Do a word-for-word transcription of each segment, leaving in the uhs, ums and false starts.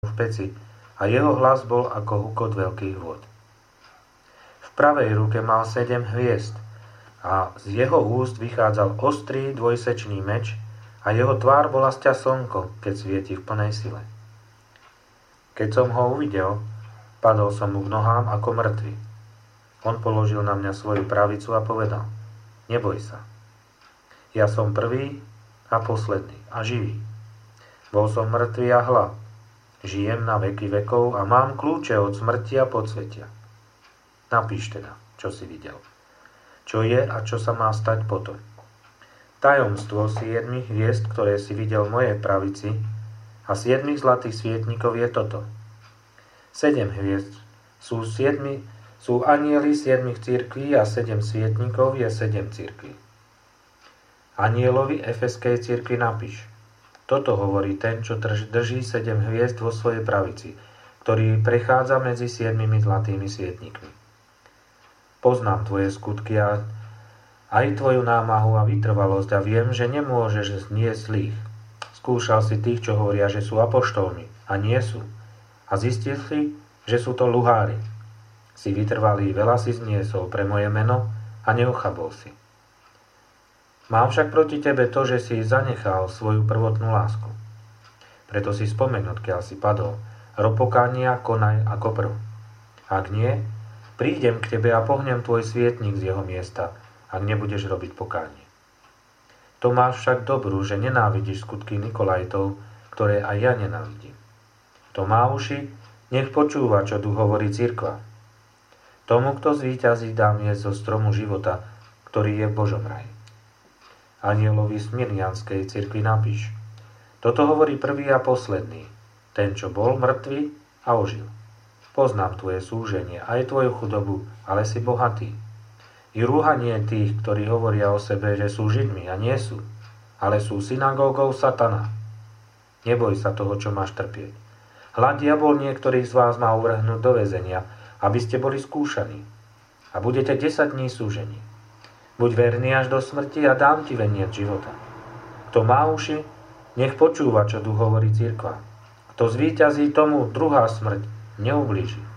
v peci a jeho hlas bol ako hukot veľkých vôd. V pravej ruke mal sedem hviezd a z jeho úst vychádzal ostrý dvojsečný meč a jeho tvár bola sťa slnko, keď svieti v plnej sile. Keď som ho uvidel, padol som mu k nohám ako mŕtvy. On položil na mňa svoju pravicu a povedal: Neboj sa. Ja som prvý a posledný a živý. Bol som mŕtvý a hľa. Žijem na veky vekov a mám kľúče od smrti a podsvetia. Napíš teda, čo si videl. Čo je a čo sa má stať potom. Tajomstvo siedmich hviezd, ktoré si videl v mojej pravici, a siedmich zlatých svietnikov je toto. Sedem hviezd sú, siedmi, sú anjeli siedmich cirkví a sedem svietnikov je sedem cirkví. Anjelovi Efeskej cirkvi napíš: Toto hovorí ten, čo drží sedem hviezd vo svojej pravici, ktorý prechádza medzi siedmimi zlatými svietnikmi. Poznám tvoje skutky a aj tvoju námahu a vytrvalosť a viem, že nemôžeš zniesť zlých. Skúšal si tých, čo hovoria, že sú apoštolmi a nie sú. A zistil si, že sú to luhári. Si vytrvalý, veľa si zniesol pre moje meno a neochabol si. Mám však proti tebe to, že si zanechal svoju prvotnú lásku. Preto si spomeň, odkiaľ si padol. Rob pokánia, konaj ako prv. Ak nie, prídem k tebe a pohnem tvoj svietnik z jeho miesta, ak nebudeš robiť pokánie. To máš však dobrú, že nenávidíš skutky Nikolajtov, ktoré aj ja nenávidím. To má uši, nech počúva, čo tu hovorí cirkva. Tomu, kto zvíťazí, dám jesť zo stromu života, ktorý je v Božom raji. Anjelovi Smirnianskej cirkvi napíš: Toto hovorí prvý a posledný, ten, čo bol mŕtvy a ožil. Poznám tvoje súženie, aj tvoju chudobu, ale si bohatý. I rúhanie tých, ktorí hovoria o sebe, že sú Židmi a nie sú, ale sú synagógou satana. Neboj sa toho, čo máš trpieť. Hľa, diabol niektorých z vás má uvrhnúť do väzenia, aby ste boli skúšaní. A budete desať dní súžení. Buď verný až do smrti a dám ti veniec života. Kto má uši, nech počúva, čo tu hovorí cirkva. Kto zvíťazí, tomu druhá smrť neublíži.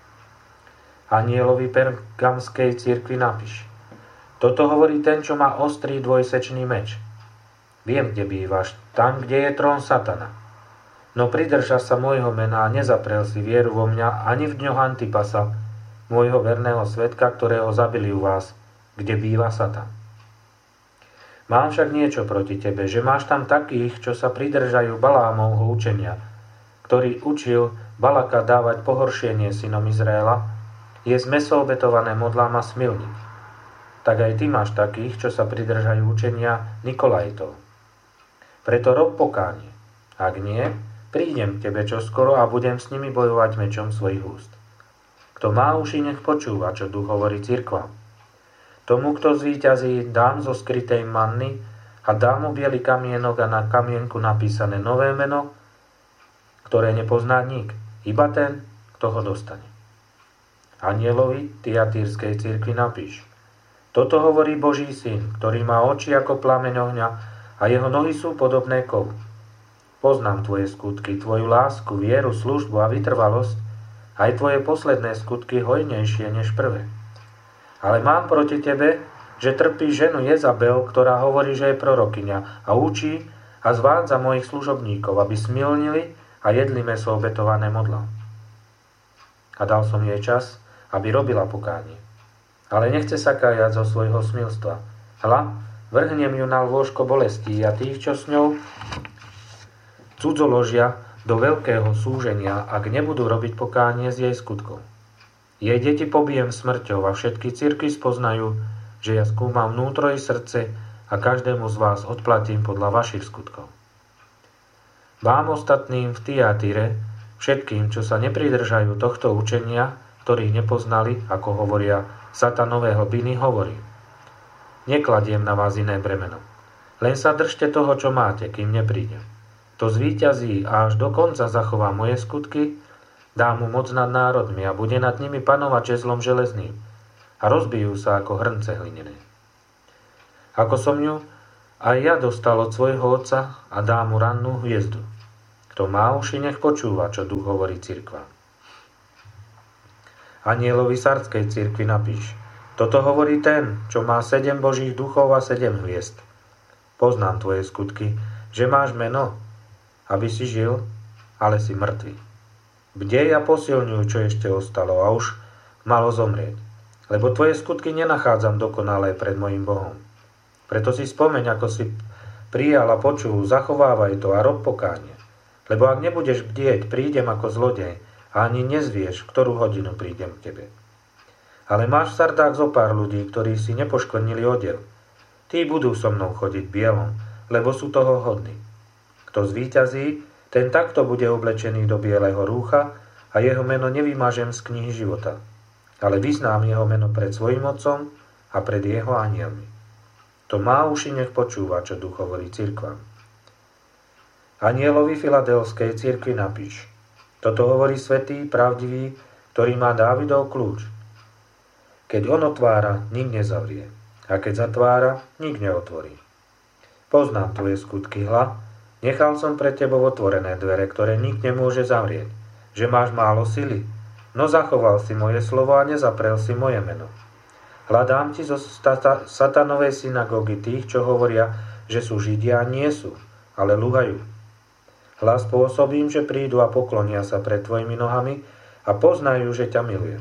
Anjelovi Pergamskej cirkvi napíš: Toto hovorí ten, čo má ostrý dvojsečný meč. Viem, kde bývaš, tam, kde je trón satana. No pridrža sa môjho mena a nezaprel si vieru vo mňa ani v dňoch Antipasa, môjho verného svedka, ktorého zabili u vás, kde býva Satan. Mám však niečo proti tebe, že máš tam takých, čo sa pridržajú Balámovho učenia, ktorý učil Balaka dávať pohoršenie synom Izraela, jesť mäso obetované modlám a smilniť. Tak aj ty máš takých, čo sa pridržajú učenia Nikolajtov. Preto rob pokánie. Ak nie, prídem k tebe čoskoro a budem s nimi bojovať mečom svojich úst. Kto má uši, nech počúva, čo tu hovorí cirkva. Tomu, kto zvíťazí, dám zo skrytej manny a dám mu biely kamienok a na kamienku napísané nové meno, ktoré nepozná nik, iba ten, kto ho dostane. Anjelovi Tiatírskej cirkvi napíš: Toto hovorí Boží syn, ktorý má oči ako plameň ohňa a jeho nohy sú podobné kovu. Poznám tvoje skutky, tvoju lásku, vieru, službu a vytrvalosť, aj tvoje posledné skutky hojnejšie než prvé. Ale mám proti tebe, že trpí ženu Jezabel, ktorá hovorí, že je prorokyňa a učí a zvádza mojich služobníkov, aby smilnili a jedli mäso obetované modlám. A dal som jej čas, aby robila pokánie. Ale nechce sa kájať zo svojho smilstva. Hľa, vrhnem ju na lôžko bolestí a tých, čo s ňou cudzoložia do veľkého súženia, ak nebudú robiť pokánie z jej skutkov. Jej deti pobijem smrťou a všetky cirkvi spoznajú, že ja skúmam vnútro i srdce a každému z vás odplatím podľa vašich skutkov. Vám ostatným v Tiatire, všetkým, čo sa nepridržajú tohto učenia, ktorých nepoznali, ako hovoria satanové hlbiny, hovorí: Nekladiem na vás iné bremeno. Len sa držte toho, čo máte, kým neprídem. To zvíťazí a až do konca zachová moje skutky, dá mu moc nad národmi a bude nad nimi panovať žezlom železným a rozbijú sa ako hrnce hlinené. Ako som ju aj ja dostal od svojho otca a dám mu rannú hviezdu. Kto má uši, nech počúva, čo duch hovorí cirkvám. Anielovi Sardskej cirkvi napíš: Toto hovorí ten, čo má sedem božích duchov a sedem hviezd. Poznám tvoje skutky, že máš meno, aby si žil, ale si mŕtvy. Bdej a posilňuj, čo ešte ostalo, a už malo zomrieť. Lebo tvoje skutky nenachádzam dokonalé pred mojim Bohom. Preto si spomeň, ako si prijal a počul, zachovávaj to a rob pokánie. Lebo ak nebudeš bdieť, prídem ako zlodej a ani nezvieš, v ktorú hodinu prídem k tebe. Ale máš v Sardách zo pár ľudí, ktorí si nepoškvrnili odev. Tí budú so mnou chodiť bielom, lebo sú toho hodní. Kto zvíťazí, ten takto bude oblečený do bieleho rúcha a jeho meno nevymažem z knihy života. Ale vyznám jeho meno pred svojim otcom a pred jeho anielmi. To má uši, nech počúva, čo duch hovorí cirkvám. Anielovi Filadelskej cirkvi napíš: Toto hovorí svätý, pravdivý, ktorý má Dávidov kľúč. Keď on otvára, nik nezavrie. A keď zatvára, nik neotvorí. Poznám tvoje skutky, hla. Nechal som pre tebou otvorené dvere, ktoré nik nemôže zavrieť. Že máš málo sily, no zachoval si moje slovo a nezaprel si moje meno. Hľadám ti zo satanovej synagógy tých, čo hovoria, že sú Židia, a nie sú, ale luhajú. Hľa spôsobím, že prídu a poklonia sa pred tvojimi nohami a poznajú, že ťa milujem.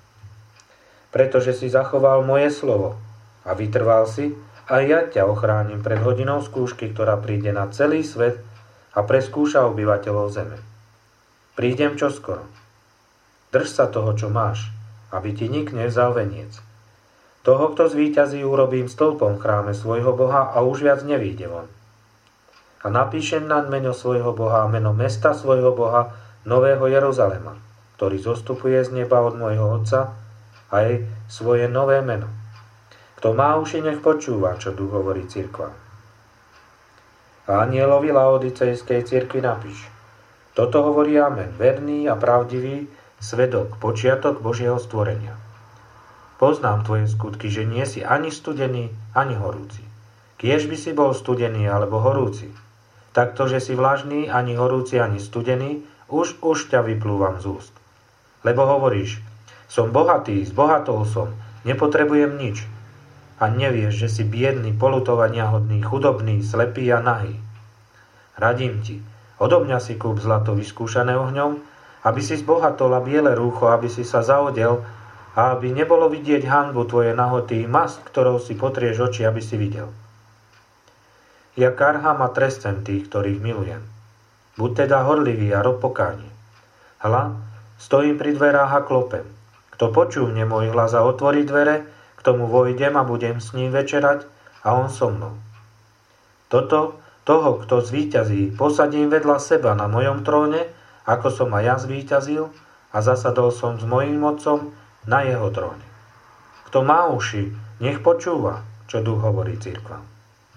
Pretože si zachoval moje slovo a vytrval si, a ja ťa ochránim pred hodinou skúšky, ktorá príde na celý svet a preskúša obyvateľov zeme. Prídem čoskoro. Drž sa toho, čo máš, aby ti nik nevzal veniec. Toho, kto zvíťazí, urobím stĺpom v chráme svojho Boha a už viac nevyjde von. A napíšem nad meno svojho Boha a meno mesta svojho Boha, Nového Jeruzalema, ktorý zostupuje z neba od môjho Otca, aj svoje nové meno. Kto má uši, nech počúva, čo duch hovorí cirkvám. A anielovi Laodicejskej cirkvi napíš: Toto hovorí Amen, verný a pravdivý svedok, počiatok Božieho stvorenia. Poznám tvoje skutky, že nie si ani studený, ani horúci. Kiež by si bol studený alebo horúci. Takto, že si vlažný, ani horúci, ani studený, už už ťa vyplúvam z úst. Lebo hovoríš: Som bohatý, zbohatol som, nepotrebujem nič. A nevieš, že si biedný, poľutovania hodný, chudobný, slepý a nahý. Radím ti, odo mňa si kúp zlato vyskúšané ohňom, aby si zbohatol, a biele rúcho, aby si sa zaodel, a aby nebolo vidieť hanbu tvoje nahoty, mast, ktorou si potrieš oči, aby si videl. Ja karhám a trestem tých, ktorých milujem. Buď teda horlivý a rob pokánie. Hľa, stojím pri dverách a klopem. Kto počúvne môj hlas a otvorí dvere, k tomu vojdem a budem s ním večerať a on so mnou. Toto, toho, kto zvíťazí, posadím vedľa seba na mojom tróne, ako som aj ja zvíťazil, a zasadol som s mojím otcom na jeho tróne. Kto má uši, nech počúva, čo duch hovorí cirkvám.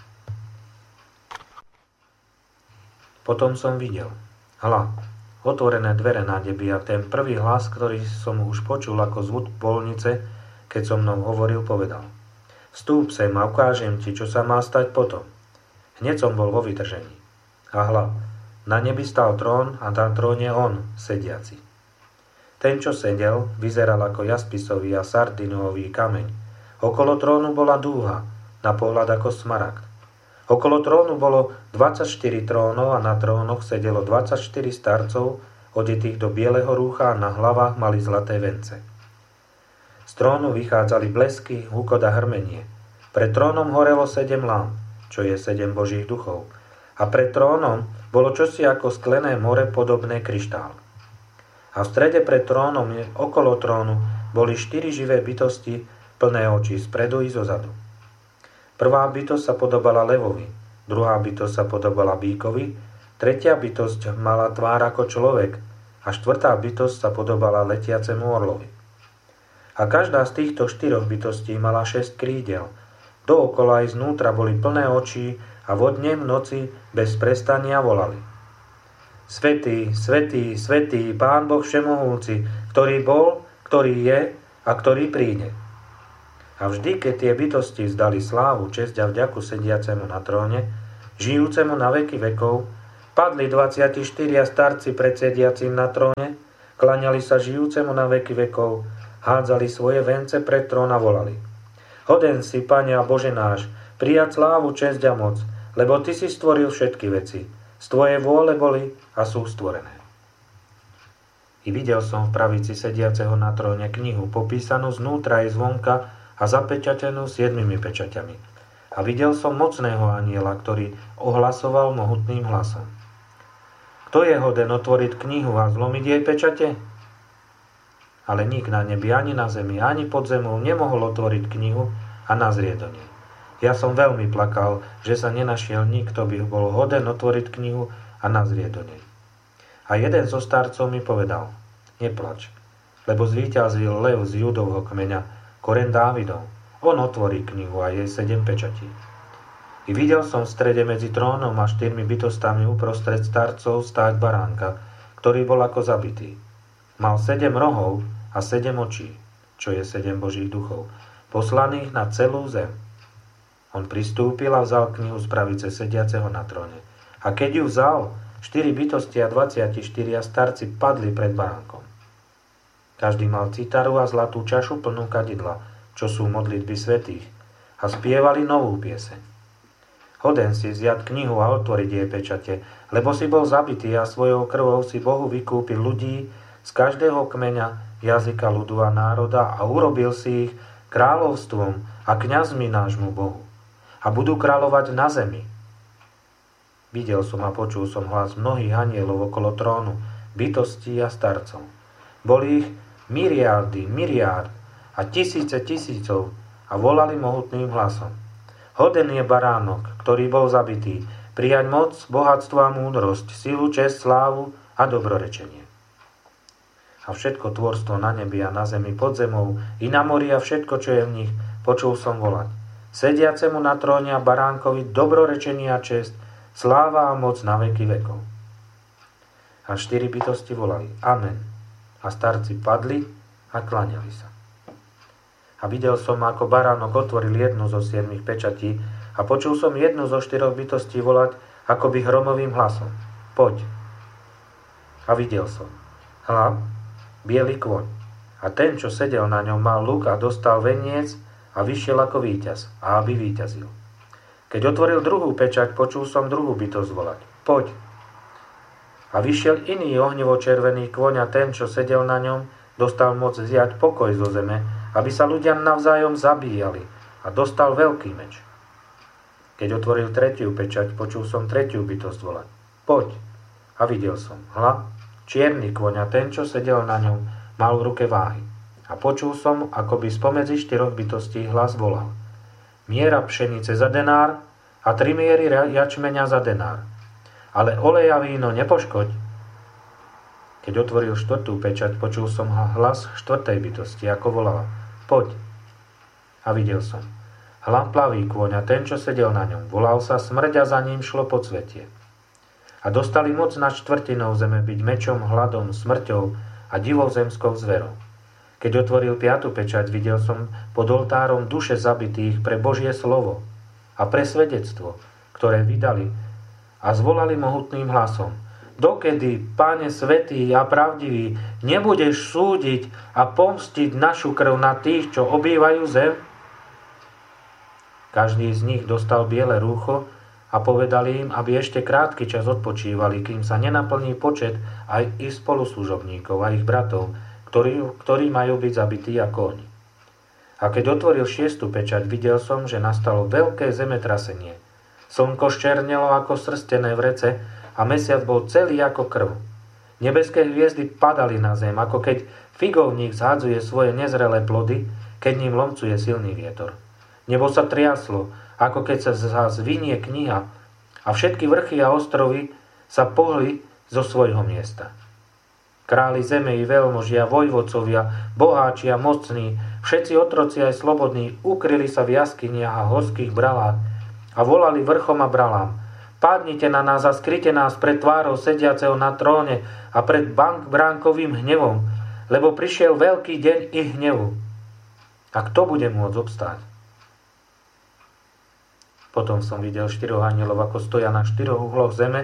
Potom som videl, hľa, otvorené dvere na nebi, a ten prvý hlas, ktorý som už počul ako zvuk polnice, keď so mnou hovoril, povedal: Vstúp sem a ukážem ti, čo sa má stať potom. Hneď som bol vo vytržení. A hľa, na nebi stál trón a na tróne on, sediaci. Ten, čo sedel, vyzeral ako jaspisový a sardinový kameň. Okolo trónu bola dúha, na pohľad ako smaragd. Okolo trónu bolo dvadsaťštyri trónov a na trónoch sedelo dvadsaťštyri starcov, odetých do bieleho rúcha, a na hlavách mali zlaté vence. Z trónu vychádzali blesky, hukot a hrmenie. Pred trónom horelo sedem lám, čo je sedem božích duchov. A pred trónom bolo čosi ako sklené more podobné kryštálu. A v strede pred trónom, okolo trónu, boli štyri živé bytosti, plné očí spredu i zozadu. Prvá bytosť sa podobala levovi, druhá bytosť sa podobala bíkovi, tretia bytosť mala tvár ako človek a štvrtá bytosť sa podobala letiacemu orlovi. A každá z týchto štyroch bytostí mala šesť krídel. Dookola aj znútra boli plné očí a vodne v noci bez prestania volali: Svätý, svätý, svätý, Pán Boh všemohúci, ktorý bol, ktorý je a ktorý príde. A vždy, keď tie bytosti vzdali slávu, česť a vďaku sediacemu na tróne, žijúcemu na veky vekov, Padli dvadsiatishtyria starci pred sediacim na tróne, klaňali sa žijúcemu na veky vekov, hádzali svoje vence pred trón a volali: Hoden si, Pane a Bože náš, prijať slávu, česť a moc, lebo Ty si stvoril všetky veci. Z Tvojej vôle boli a sú stvorené. I videl som v pravici sediaceho na tróne knihu, popísanú znútra i zvonka a zapečatenú siedmimi pečaťami. A videl som mocného anjela, ktorý ohlasoval mohutným hlasom: Kto je hoden otvoriť knihu a zlomiť jej pečate? Ale nik na nebi, ani na zemi, ani pod zemou nemohol otvoriť knihu a nazrieť do nej. Ja som veľmi plakal, že sa nenašiel nikto, by bol hoden otvoriť knihu a nazrieť do nej. A jeden zo starcov mi povedal: Neplač, lebo zvíťazil lev z Judovho kmeňa, koren Dávidov. On otvorí knihu a jej sedem pečatí. I videl som v strede medzi trónom a štyrmi bytostami uprostred starcov stáť baránka, ktorý bol ako zabitý. Mal sedem rohov a sedem očí, čo je sedem božích duchov, poslaných na celú zem. On pristúpil a vzal knihu z pravice sediaceho na tróne. A keď ju vzal, štyri bytosti a dvadsiatishtyria starci padli pred baránkom. Každý mal citaru a zlatú čašu plnú kadidla, čo sú modlitby svätých, a spievali novú pieseň. Hoden si vziať knihu a otvoriť jej pečate, lebo si bol zabitý a svojou krvou si Bohu vykúpil ľudí z každého kmeňa, jazyka, ľudu a národa a urobil si ich kráľovstvom a kňazmi nášmu Bohu. A budú kráľovať na zemi. Videl som a počul som hlas mnohých anielov okolo trónu, bytostí a starcov. Boli ich myriády, myriárd a tisíce tisícov a volali mohutným hlasom: Hoden je baránok, ktorý bol zabitý, prijať moc, bohatstvo a múdrosť, silu, česť, slávu a dobrorečenie. A všetko tvorstvo na nebi a na zemi pod zemou, i na mori a všetko, čo je v nich, počul som volať: Sediacemu na tróne a baránkovi dobrorečenie a česť, sláva a moc na veky vekov. A štyri bytosti volali: Amen. A starci padli a klaňali sa. A videl som, ako baránok otvoril jednu zo siedmich pečatí a počul som jednu zo štyroch bytostí volať akoby hromovým hlasom: Poď. A videl som: Hľa, biely kôň. A ten, čo sedel na ňom, mal luk a dostal veniec a vyšiel ako víťaz, a aby víťazil. Keď otvoril druhú pečať, počul som druhú bytosť volať: Poď. A vyšiel iný ohňovo-červený kôň a ten, čo sedel na ňom, dostal moc vziať pokoj zo zeme, aby sa ľudia navzájom zabíjali, a dostal veľký meč. Keď otvoril tretiu pečať, počul som tretiu bytosť volať: Poď. A videl som: Hľa, čierny kôň a ten, čo sedel na ňom, mal v ruke váhy. A počul som, ako by spomedzi štyroch bytostí hlas volal: Miera pšenice za denár a tri miery jačmeňa za denár. Ale olej a víno nepoškoď. Keď otvoril štvrtú pečať, počul som hlas štvrtej bytosti, ako volala: Poď. A videl som: Hľa, plavý kôň a ten, čo sedel na ňom, volal sa Smrť a za ním šlo podsvetie. A dostali moc nad štvrtinou zeme byť mečom, hladom, smrťou a divozemskou zverou. Keď otvoril piatu pečať, videl som pod oltárom duše zabitých pre Božie slovo a pre svedectvo, ktoré vydali, a zvolali mohutným hlasom: Dokedy, Pane svätý a pravdivý, nebudeš súdiť a pomstiť našu krv na tých, čo obývajú zem? Každý z nich dostal biele rúcho a povedali im, aby ešte krátky čas odpočívali, kým sa nenaplní počet aj ich spoluslužobníkov a ich bratov, ktorí, ktorí majú byť zabití ako oni. A keď otvoril šiestu pečať, videl som, že nastalo veľké zemetrasenie. Slnko ščernelo ako srstené vrece a mesiac bol celý ako krv. Nebeské hviezdy padali na zem, ako keď figovník zhadzuje svoje nezrelé plody, keď ním lomcuje silný vietor. Nebo sa triaslo, ako keď sa zvinie kniha, a všetky vrchy a ostrovy sa pohli zo svojho miesta. Králi zeme i veľmožia, vojvodcovia, boháči a mocní, všetci otroci aj slobodní ukryli sa v jaskyniach a horských bralách a volali vrchom a bralám: Padnite na nás a skryte nás pred tvárou sediaceho na tróne a pred bank bránkovým hnevom, lebo prišiel veľký deň ich hnevu. A kto bude môcť obstáť? Potom som videl štyroch anjelov, ako stoja na štyroch uhloch zeme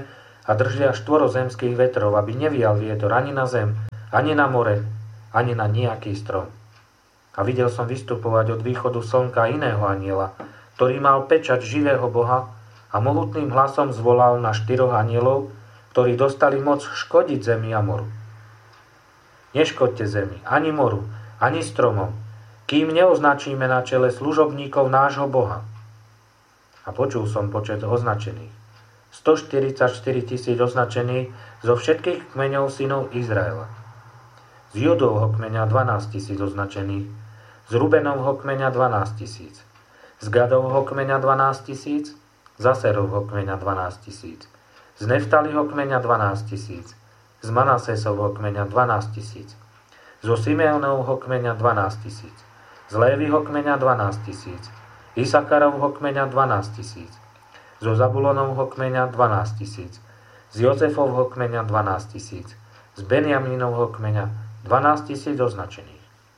a držia štvorozemských vetrov, aby nevial vietor ani na zem, ani na more, ani na nejaký strom. A videl som vystupovať od východu slnka iného anjela, ktorý mal pečať živého Boha a mohutným hlasom zvolal na štyroch anjelov, ktorí dostali moc škodiť zemi a moru. Neškodte zemi, ani moru, ani stromom, kým neoznačíme na čele služobníkov nášho Boha. A počul som počet označených. stoštyridsaťštyri tisíc označených zo všetkých kmeňov synov Izraela. Z Judovho kmeňa dvanásť tisíc označených, z Rubenovho kmeňa dvanásť tisíc, z Gadovho kmeňa dvanásť tisíc, z Aserovho kmeňa dvanásť tisíc, z Neftaliho kmeňa dvanásť tisíc, z Manasesovho kmeňa dvanásť tisíc, zo Simeonovho kmeňa dvanásť tisíc, z Lévyho kmeňa dvanásť tisíc, Isakarovho kmeňa dvanásť tisíc, zo Zabulonovho kmeňa dvanásť tisíc, z Jozefovho kmeňa dvanásť tisíc, z Benjamínovho kmeňa dvanásť tisíc označených.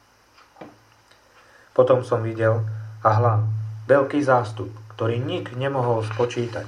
Potom som videl, a hľa, veľký zástup, ktorý nik nemohol spočítať.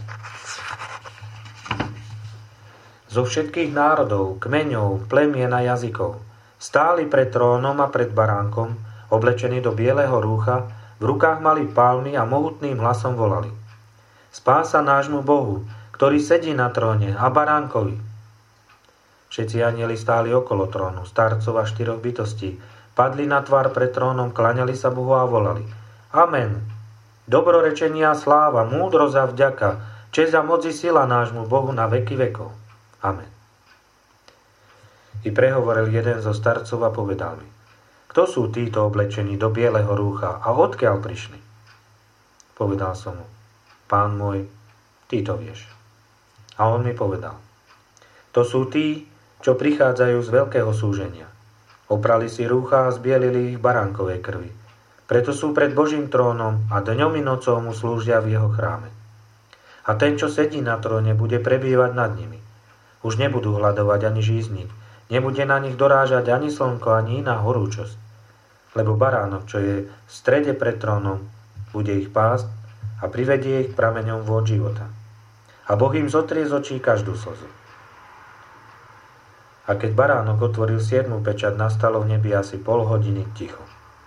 Zo všetkých národov, kmeňov, plemien a jazykov stáli pred trónom a pred baránkom, oblečení do bieleho rúcha, v rukách mali palmy a mohutným hlasom volali: Spása nášmu Bohu, ktorý sedí na tróne, a baránkovi. Všetci anjeli stáli okolo trónu, starcov a štyroch bytostí, padli na tvár pred trónom, klaňali sa Bohu a volali: Amen. Dobrorečenia, sláva, múdrosť a vďaka, česť a moc i sila nášmu Bohu na veky vekov. Amen. I prehovoril jeden zo starcov a povedal mi: Kto sú títo oblečení do bieleho rúcha a odkiaľ prišli? Povedal som mu: Pán môj, ty to vieš. A on mi povedal: To sú tí, čo prichádzajú z veľkého súženia. Oprali si rúcha a zbielili ich baránkovej krvi. Preto sú pred Božím trónom a dňom i nocou mu slúžia v jeho chráme. A ten, čo sedí na tróne, bude prebývať nad nimi. Už nebudú hľadovať ani žízniť, nebude na nich dorážať ani slnko, ani iná horúčosť. Lebo baránok, čo je v strede pred trónom, bude ich pásť a privedie ich k prameňom vôd života. A Boh im zotrie z očí každú slzu. A keď baránok otvoril siedmu pečať, nastalo v nebi asi pol hodiny ticho.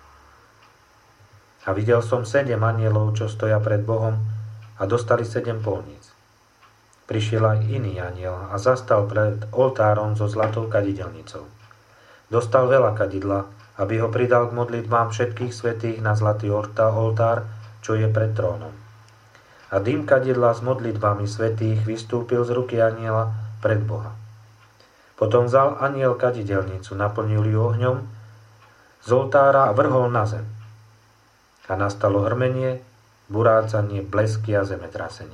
A videl som sedem anjelov, čo stoja pred Bohom, a dostali sedem polníc. Prišiel aj iný anjel a zastal pred oltárom so zlatou kadidelnicou. Dostal veľa kadidla, aby ho pridal k modlitbám všetkých svätých na zlatý oltár, čo je pred trónom. A dym kadidla s modlitbami svätých vystúpil z ruky anjela pred Boha. Potom vzal anjel kadidelnicu, naplnil ju ohňom z oltára a vrhol na zem. A nastalo hrmenie, burácanie, blesky a zemetrasenie.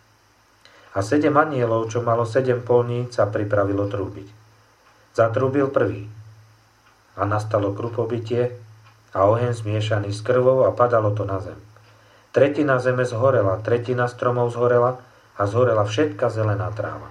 A sedem anjelov, čo malo sedem polníc, sa pripravilo trúbiť. Zatrúbil prvý. A nastalo krupobytie a oheň zmiešaný s krvou a padalo to na zem. Tretina zeme zhorela, tretina stromov zhorela a zhorela všetka zelená tráva.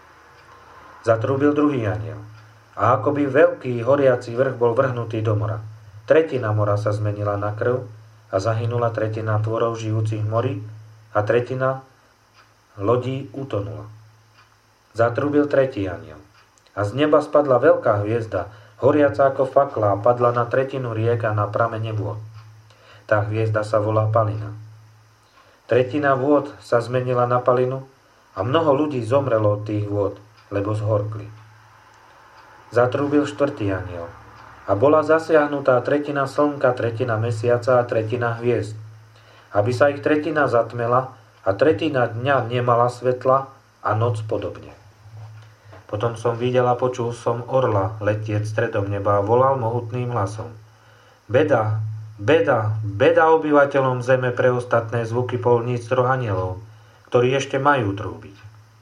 Zatrúbil druhý anjel. A akoby veľký horiaci vrch bol vrhnutý do mora. Tretina mora sa zmenila na krv a zahynula tretina tvorov žijúcich v mori a tretina lodí utonula. Zatrúbil tretí anjel. A z neba spadla veľká hviezda, horiaca ako fakla, a padla na tretinu riek a na pramene vôd. Tá hviezda sa volá Palina. Tretina vôd sa zmenila na palinu a mnoho ľudí zomrelo od tých vôd, lebo zhorkli. Zatrúbil štvrtý anjel. A bola zasiahnutá tretina slnka, tretina mesiaca a tretina hviezd, aby sa ich tretina zatmela a tretina dňa nemala svetla a noc podobne. Potom som videl a počul som orla letieť stredom neba a volal mohutným hlasom: Beda, beda, beda obyvateľom zeme pre ostatné zvuky polníc troch anjelov, ktorí ešte majú trúbiť.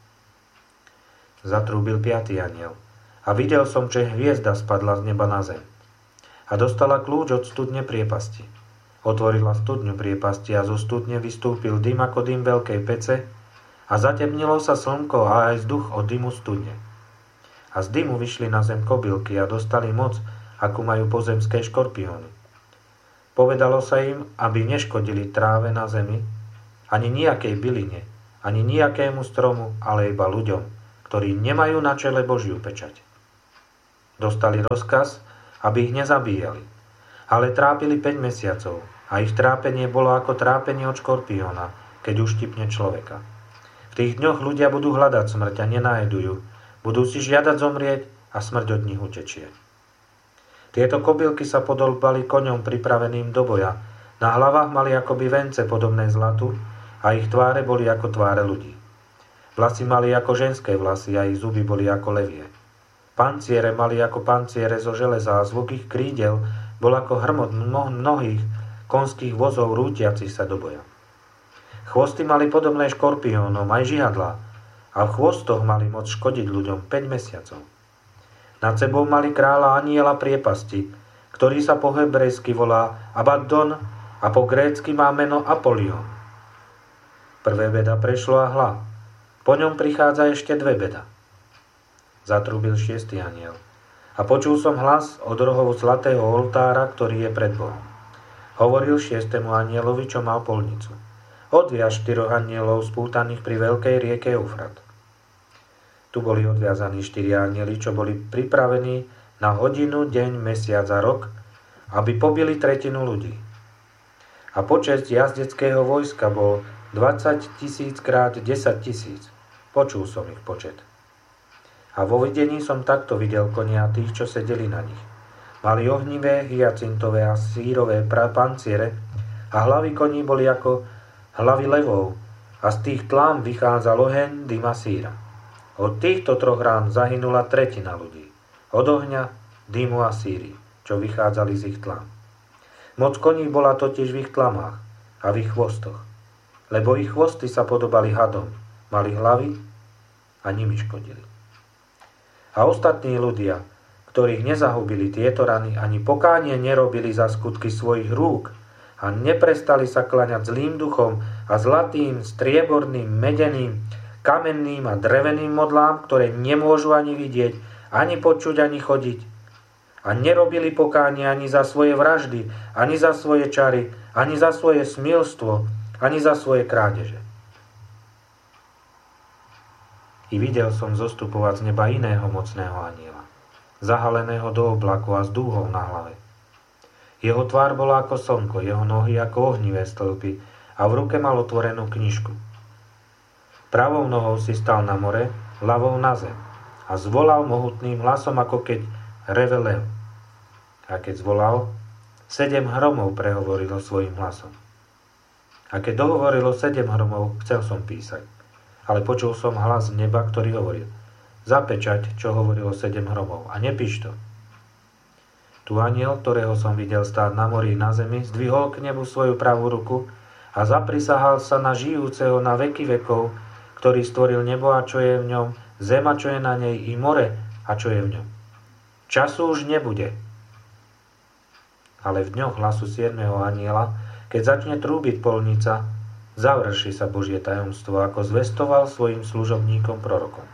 Zatrúbil piatý anjel. A videl som, že hviezda spadla z neba na zem. A dostala kľúč od studne priepasti. Otvorila studňu priepasti a zo studne vystúpil dym ako dym veľkej pece a zatemnilo sa slnko a aj vzduch od dymu studne. A z dymu vyšli na zem kobylky a dostali moc, akú majú pozemské škorpióny. Povedalo sa im, aby neškodili tráve na zemi, ani nejakej byline, ani nejakému stromu, ale iba ľuďom, ktorí nemajú na čele Božiu pečať. Dostali rozkaz, aby ich nezabíjali, ale trápili päť mesiacov a ich trápenie bolo ako trápenie od škorpióna, keď uštipne človeka. V tých dňoch ľudia budú hľadať smrť a nenájdu ju, budú si žiadať zomrieť a smrť od nich utečie. Tieto kobylky sa podobali koňom pripraveným do boja, na hlavách mali akoby vence podobné zlatu a ich tváre boli ako tváre ľudí. Vlasy mali ako ženské vlasy a ich zuby boli ako levie. Panciere mali ako panciere zo železa a zvuk ich krídel bol ako hrmot mnohých konských vozov rútiacich sa do boja. Chvosty mali podobné škorpiónom aj žihadlá a v chvostoch mali moc škodiť ľuďom päť mesiacov. Nad sebou mali kráľa aniela priepasti, ktorý sa po hebrejsky volá Abaddon a po grécky má meno Apolion. Prvé beda prešlo a hľa, po ňom prichádza ešte dve beda. Zatrúbil šiestý aniel a počul som hlas od rohov zlatého oltára, ktorý je pred Bohom. Hovoril šiestemu anielovi, čo mal polnicu. Odviaž štyroch anielov spútaných pri veľkej rieke Eufrat. Tu boli odviazaní štyri anjeli, čo boli pripravení na hodinu, deň, mesiac a rok, aby pobili tretinu ľudí. A počet jazdeckého vojska bol dvadsať tisíc krát desať tisíc. Počul som ich počet. A vo videní som takto videl konia tých, čo sedeli na nich. Mali ohnivé, hyacintové a sírové panciere a hlavy koní boli ako hlavy levov a z tých tlám vychádzal oheň, dym a síra. Od týchto troch rán zahynula tretina ľudí. Od ohňa, dymu a síry, čo vychádzali z ich tlám. Moc koní bola totiž v ich tlamách a v ich chvostoch, lebo ich chvosty sa podobali hadom, mali hlavy a nimi škodili. A ostatní ľudia, ktorých nezahubili tieto rany, ani pokánie nerobili za skutky svojich rúk a neprestali sa klaňať zlým duchom a zlatým, strieborným, medeným, kamenným a dreveným modlám, ktoré nemôžu ani vidieť, ani počuť, ani chodiť. A nerobili pokánie ani za svoje vraždy, ani za svoje čary, ani za svoje smilstvo, ani za svoje krádeže. I videl som zostupovať z neba iného mocného anjela, zahaleného do oblaku a s dúhou na hlave. Jeho tvár bola ako slnko, jeho nohy ako ohnivé stĺpy a v ruke mal otvorenú knižku. Pravou nohou si stal na more, ľavou na zem a zvolal mohutným hlasom, ako keď reve lev. A keď zvolal, sedem hromov prehovorilo svojim hlasom. A keď dohovorilo sedem hromov, chcel som písať, ale počul som hlas z neba, ktorý hovoril: zapečať, čo hovorilo sedem hromov, a nepíš to. Tu anjel, ktorého som videl stáť na mori na zemi, zdvihol k nebu svoju pravú ruku a zaprisahal sa na žijúceho na veky vekov, ktorý stvoril nebo a čo je v ňom, zem a čo je na nej, i more a čo je v ňom. Času už nebude. Ale v dňoch hlasu siedmeho anjela, keď začne trúbiť polnica, završí sa Božie tajomstvo, ako zvestoval svojim služobníkom prorokom.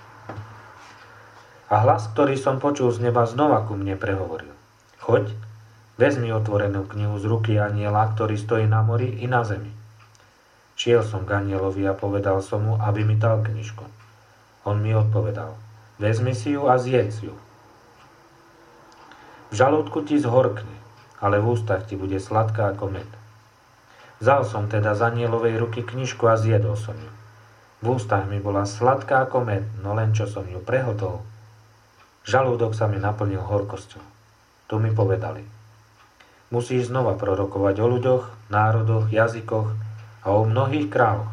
A hlas, ktorý som počul z neba, znova ku mne prehovoril: choď, vezmi otvorenú knihu z ruky anjela, ktorý stojí na mori i na zemi. Šiel som k anjelovi a povedal som mu, aby mi dal knižku. On mi odpovedal: vezmi si ju a zjedz ju. V žalúdku ti zhorkne, ale v ústach ti bude sladká ako med. Vzal som teda z anjelovej ruky knižku a zjedol som ju. V ústach mi bola sladká ako med, no len čo som ju prehodol, žalúdok sa mi naplnil horkosťou. Tu mi povedali: musíš znova prorokovať o ľuďoch, národoch, jazykoch a o mnohých kráľoch.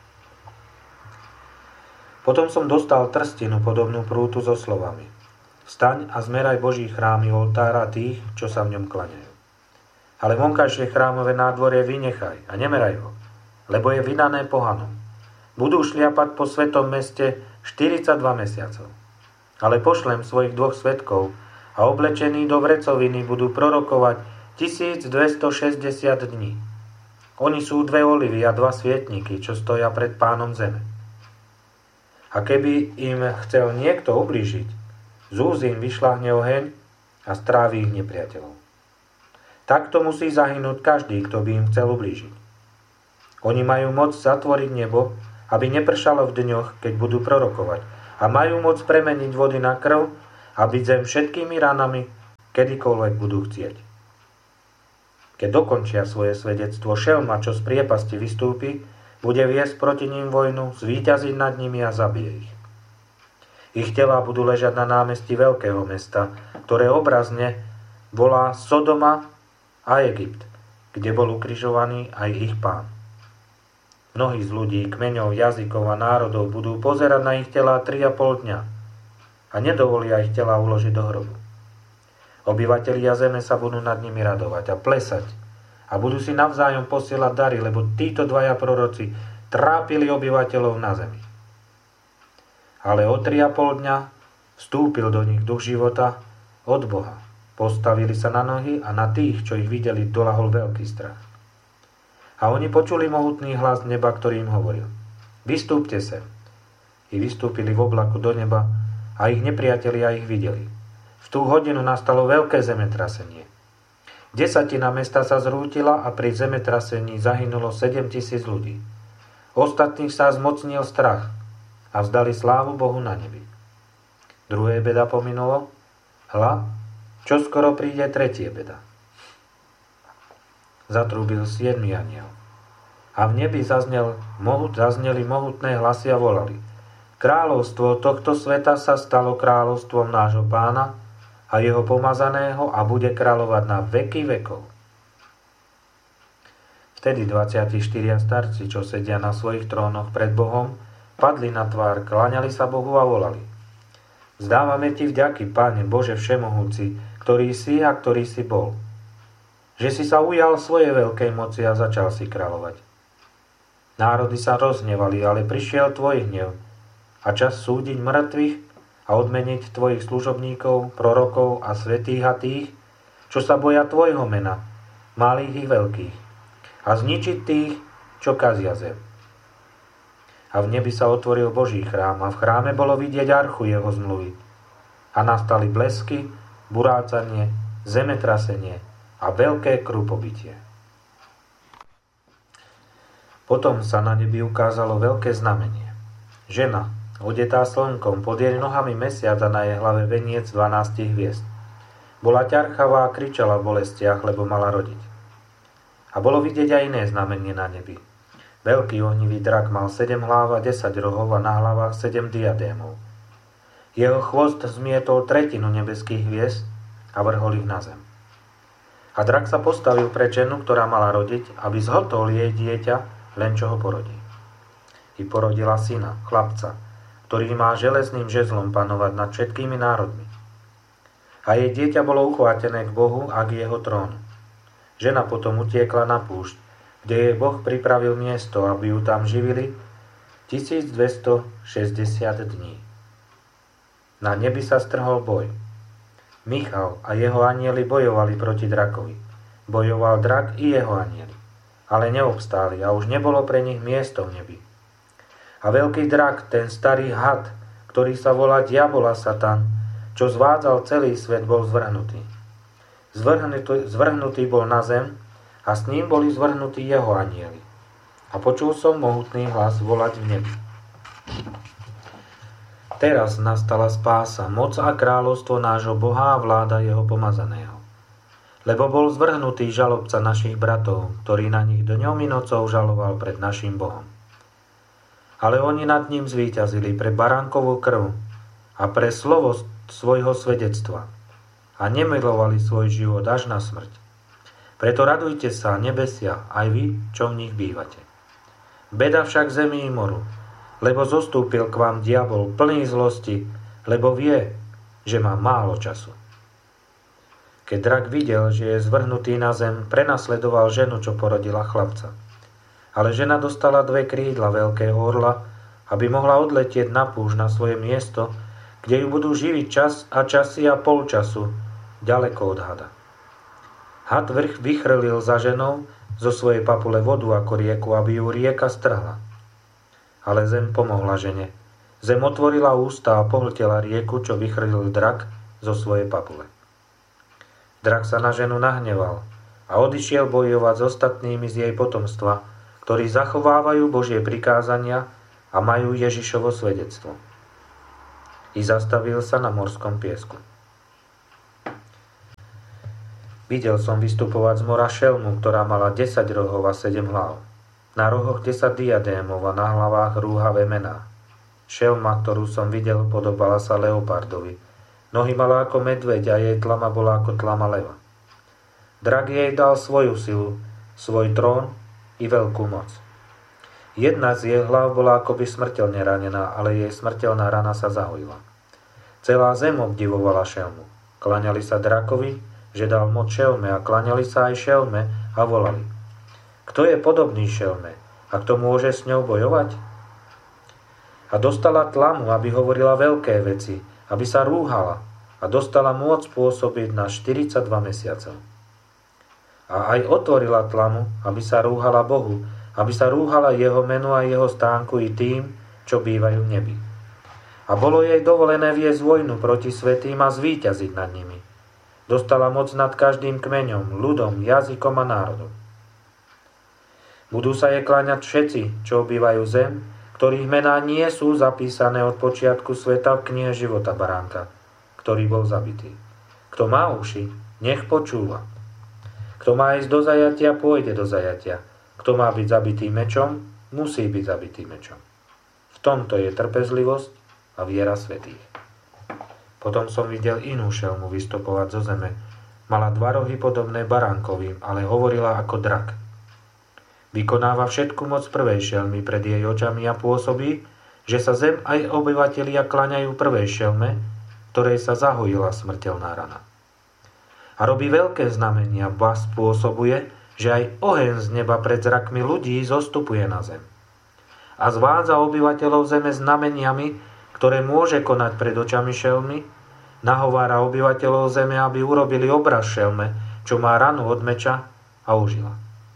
Potom som dostal trstinu podobnú prútu so slovami: vstaň a zmeraj Boží chrámy oltára tých, čo sa v ňom klaňajú. Ale vonkajšie chrámové nádvorie vynechaj a nemeraj ho, lebo je vydané pohanom. Budú šliapať po svetom meste štyridsaťdva mesiacov. Ale pošlem svojich dvoch svedkov a oblečení do vrecoviny budú prorokovať tisícdvestošesťdesiat dní. Oni sú dve olivy a dva svietniky, čo stoja pred Pánom zeme. A keby im chcel niekto ublížiť, z úst im vyšľahne oheň a strávi ich nepriateľov. Takto musí zahynúť každý, kto by im chcel ublížiť. Oni majú moc zatvoriť nebo, aby nepršalo v dňoch, keď budú prorokovať, a majú moc premeniť vody na krv a byť zem všetkými ranami, kedykoľvek budú chcieť. Keď dokončia svoje svedectvo, šelma, čo z priepasti vystúpi, bude viesť proti ním vojnu, zvíťaziť nad nimi a zabije ich. Ich telá budú ležať na námestí veľkého mesta, ktoré obrazne volá Sodoma a Egypt, kde bol ukrižovaný aj ich pán. Mnohí z ľudí, kmeňov, jazykov a národov budú pozerať na ich telá tri a pol dňa a nedovolia ich telá uložiť do hrobu. Obyvatelia zeme sa budú nad nimi radovať a plesať a budú si navzájom posielať dary, lebo títo dvaja proroci trápili obyvateľov na zemi. Ale o tri a pol dňa vstúpil do nich duch života od Boha. Postavili sa na nohy a na tých, čo ich videli, dolahol veľký strach. A oni počuli mohutný hlas neba, ktorý im hovoril: Vystúpte sem. I vystúpili v oblaku do neba a ich nepriatelia ich videli. V tú hodinu nastalo veľké zemetrasenie. Desatina mesta sa zrútila a pri zemetrasení zahynulo sedem tisíc ľudí. Ostatných sa zmocnil strach a vzdali slávu Bohu na nebi. Druhé beda pominulo. Hľa, čo skoro príde tretie beda. Zatrúbil siedmy anjel. A v nebi zaznel, mohut, zazneli mohutné hlasy a volali: Kráľovstvo tohto sveta sa stalo kráľovstvom nášho pána a jeho pomazaného a bude kráľovať na veky vekov. Vtedy dvadsiati štyria starci, čo sedia na svojich trónoch pred Bohom, padli na tvár, kláňali sa Bohu a volali: Vzdávame ti vďaky, Páne Bože všemohúci, ktorý si a ktorý si bol, že si sa ujal svojej veľkej moci a začal si kráľovať. Národy sa roznevali, ale prišiel tvoj hnev a čas súdiť mŕtvych a odmeniť tvojich služobníkov, prorokov a svätých a tých, čo sa boja tvojho mena, malých i veľkých, a zničiť tých, čo kazia zem. A v nebi sa otvoril Boží chrám a v chráme bolo vidieť archu jeho zmluvy. A nastali blesky, burácanie, zemetrasenie a veľké krúpobytie. Potom sa na nebi ukázalo veľké znamenie. Žena, odetá slnkom, pod jej nohami mesiac a na jej hlave veniec dvanástich hviezd. Bola ťarchavá a kričala v bolestiach, lebo mala rodiť. A bolo vidieť aj iné znamenie na nebi. Veľký ohnivý drak mal sedem hlav a desať rohov a na hlavách sedem diadémov. Jeho chvost zmietol tretinu nebeských hviezd a vrhol ich na zem. A drak sa postavil pred ženu, ktorá mala rodiť, aby zhotol jej dieťa, len čo ho porodí. I porodila syna, chlapca, ktorý má železným žezlom panovať nad všetkými národmi. A jej dieťa bolo uchvátené k Bohu a k jeho trónu. Žena potom utiekla na púšť, kde jej Boh pripravil miesto, aby ju tam živili tisícdvestošesťdesiat dní. Na nebi sa strhol boj. Michal a jeho anjeli bojovali proti drakovi. Bojoval drak i jeho anjeli, ale neobstáli a už nebolo pre nich miesto v nebi. A veľký drak, ten starý had, ktorý sa volá Diabol a Satan, čo zvádzal celý svet, bol zvrhnutý. Zvrhnutý, zvrhnutý bol na zem a s ním boli zvrhnutí jeho anjeli. A počul som mohutný hlas volať v nebi: Teraz nastala spása, moc a kráľovstvo nášho Boha a vláda jeho pomazaného. Lebo bol zvrhnutý žalobca našich bratov, ktorý na nich dňom i nocou žaloval pred našim Bohom. Ale oni nad ním zvíťazili pre baránkovú krv a pre slovo svojho svedectva a nemilovali svoj život až na smrť. Preto radujte sa, nebesia, aj vy, čo v nich bývate. Beda však zemi i moru, lebo zostúpil k vám diabol plný zlosti, lebo vie, že má málo času. Keď drak videl, že je zvrhnutý na zem, prenasledoval ženu, čo porodila chlapca. Ale žena dostala dve krídla veľkého orla, aby mohla odletieť na púšť na svoje miesto, kde ju budú živiť čas a časy a pol času, ďaleko od hada. Had vrch vychrlil za ženou zo svojej papule vodu ako rieku, aby ju rieka strhla. Ale zem pomohla žene. Zem otvorila ústa a pohltela rieku, čo vychrlil drak zo svojej papule. Drak sa na ženu nahneval a odišiel bojovať s ostatnými z jej potomstva, ktorí zachovávajú Božie prikázania a majú Ježišovo svedectvo. i zastavil sa na morskom piesku. Videl som vystupovať z mora šelmu, ktorá mala desať rohov a sedem hlav. Na rohoch desať diadémov a na hlavách rúhavé mená. Šelma, ktorú som videl, podobala sa leopardovi. Nohy mala ako medveď a jej tlama bola ako tlama leva. Drak jej dal svoju silu, svoj trón i veľkú moc. Jedna z jej hlav bola akoby smrteľne ranená, ale jej smrteľná rana sa zahojila. Celá zem obdivovala šelmu. Klaňali sa drakovi, že dal moc šelme, a klaňali sa aj šelme a volali: Kto je podobný šelme a kto môže s ňou bojovať? A dostala tlamu, aby hovorila veľké veci, aby sa rúhala, a dostala môc pôsobiť na štyridsaťdva mesiacov. A aj otvorila tlamu, aby sa rúhala Bohu, aby sa rúhala jeho menu a jeho stánku i tým, čo bývajú v nebi. A bolo jej dovolené viesť vojnu proti svätým a zvíťaziť nad nimi. Dostala moc nad každým kmeňom, ľudom, jazykom a národom. Budú sa jej kláňať všetci, čo obývajú zem, ktorých mená nie sú zapísané od počiatku sveta v knihe života baránka, ktorý bol zabitý. Kto má uši, nech počúva. Kto má ísť do zajatia, pôjde do zajatia. Kto má byť zabitý mečom, musí byť zabitý mečom. V tomto je trpezlivosť a viera svätých. Potom som videl inú šelmu vystupovať zo zeme. Mala dva rohy podobné baránkovým, ale hovorila ako drak. Vykonáva všetku moc prvej šelmy pred jej očami a pôsobí, že sa zem aj obyvatelia klaňajú prvej šelme, ktorej sa zahojila smrteľná rana. A robí veľké znamenia, ba spôsobuje, že aj oheň z neba pred zrakmi ľudí zostupuje na zem. A zvádza obyvateľov zeme znameniami, ktoré môže konať pred očami šelmy, nahovára obyvateľov zeme, aby urobili obraz šelme, čo má ranu od meča, a užila.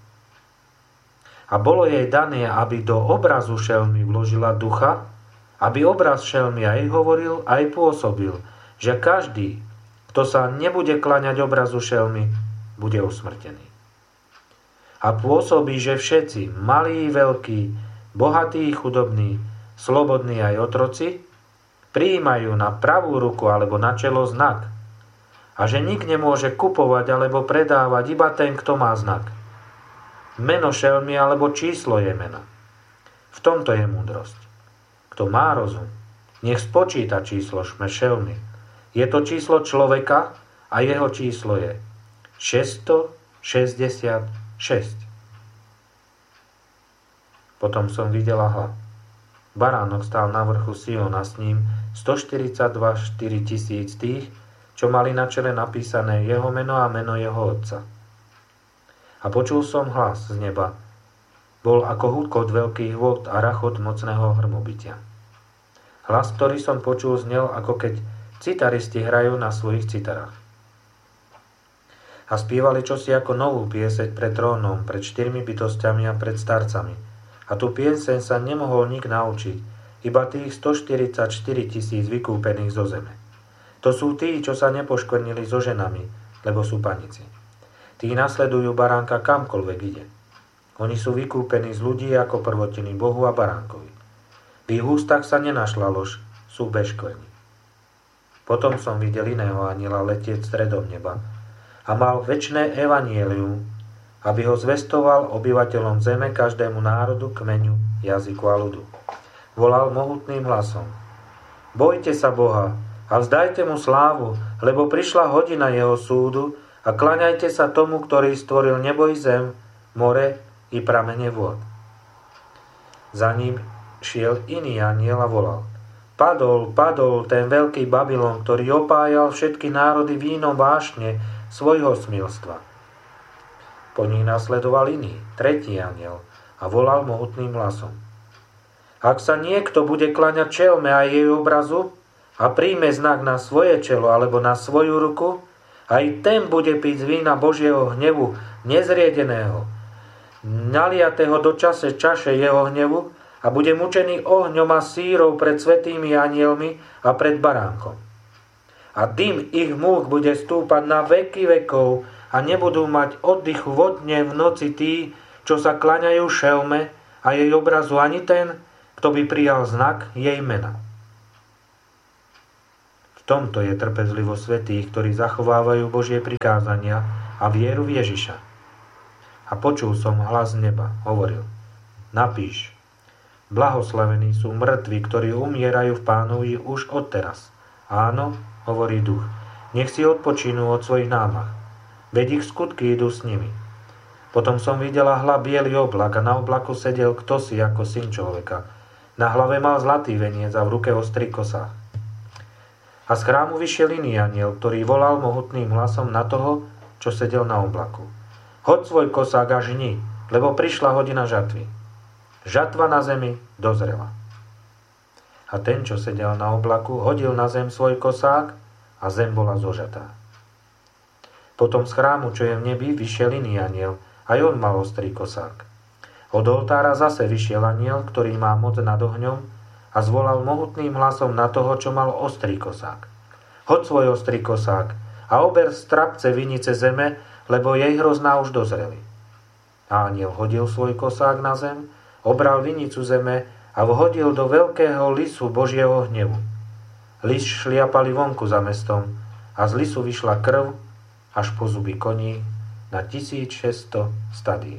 A bolo jej dané, aby do obrazu šelmy vložila ducha, aby obraz šelmy aj hovoril, aj pôsobil, že každý, kto sa nebude klaňať obrazu šelmy, bude usmrtený. A pôsobí, že všetci, malí, veľkí, bohatí, chudobní, slobodní aj otroci, prijímajú na pravú ruku alebo na čelo znak. A že nik nemôže kupovať alebo predávať, iba ten, kto má znak. Meno šelmy alebo číslo je mena. V tomto je múdrosť. Kto má rozum, nech spočíta číslo šelmy. Je to číslo človeka a jeho číslo je šesťstošesťdesiatšesť. Potom som videla hlav. Baránok stál na vrchu Siona, s ním stoštyridsaťdva štyri tisíc tých, čo mali na čele napísané jeho meno a meno jeho otca. A počul som hlas z neba. Bol ako húkot veľkých vôd a rachot mocného hrmobytia. Hlas, ktorý som počul, znel, ako keď citaristi hrajú na svojich citarách. A spievali čosi ako novú pieseň pred trónom, pred štyrmi bytostiami a pred starcami. A tú pieseň sa nemohol nik naučiť, iba tých stoštyridsaťštyri tisíc vykúpených zo zeme. To sú tí, čo sa nepoškvrnili so ženami, lebo sú panici. Tí nasledujú baránka kamkoľvek ide. Oni sú vykúpení z ľudí ako prvotiny Bohu a baránkovi. V ich ústach sa nenašla lož, sú bez škvrny. Potom som videl iného anjela letieť stredom neba a mal večné evanjelium, aby ho zvestoval obyvateľom zeme, každému národu, kmeňu, jazyku a ľudu. Volal mohutným hlasom: Bojte sa Boha a vzdajte mu slávu, lebo prišla hodina jeho súdu, a klaňajte sa tomu, ktorý stvoril nebo i zem, more i pramene vôd. Za ním šiel iný anjel a volal: Padol, padol ten veľký Babylon, ktorý opájal všetky národy vínom vášne svojho smilstva. Po nich nasledoval iný, tretí anjel, a volal mohutným hlasom: Ak sa niekto bude klaňať čelme a jej obrazu a príjme znak na svoje čelo alebo na svoju ruku, aj ten bude piť z vína Božieho hnevu nezriedeného, naliatého do čase čaše jeho hnevu, a bude mučený ohňom a sírou pred svätými anjelmi a pred baránkom. A dym ich múch bude stúpať na veky vekov a nebudú mať oddychu vodne v noci tí, čo sa klaňajú šelme a jej obrazu, ani ten, kto by prijal znak jej mena. tomto je trpezlivosť svätých, ktorí zachovávajú Božie prikázania a vieru v Ježiša. A počul som hlas z neba, hovoril: Napíš, blahoslavení sú mŕtvi, ktorí umierajú v Pánovi už odteraz. Áno, hovorí duch, nech si odpočinú od svojich námah, veď ich skutky idú s nimi. Potom som videla hľa biely oblak a na oblaku sedel ktosi ako syn človeka. Na hlave mal zlatý veniec a v ruke ostrý kosách. A z chrámu vyšiel iný anjel, ktorý volal mohutným hlasom na toho, čo sedel na oblaku: Hoď svoj kosák a žni, lebo prišla hodina žatvy. Žatva na zemi dozrela. A ten, čo sedel na oblaku, hodil na zem svoj kosák a zem bola zožatá. Potom z chrámu, čo je v nebi, vyšiel iný anjel, aj on mal ostrý kosák. Od oltára zase vyšiel anjel, ktorý má moc nad ohňom, a zvolal mohutným hlasom na toho, čo mal ostrý kosák: Hoď svoj ostrý kosák a ober z trapce vinice zeme, lebo jej hrozná už dozreli. A anjel hodil svoj kosák na zem, obral vinicu zeme a vhodil do veľkého lisu Božieho hnevu. Lis šliapali vonku za mestom a z lisu vyšla krv až po zuby koní na tisícšesťsto stadií.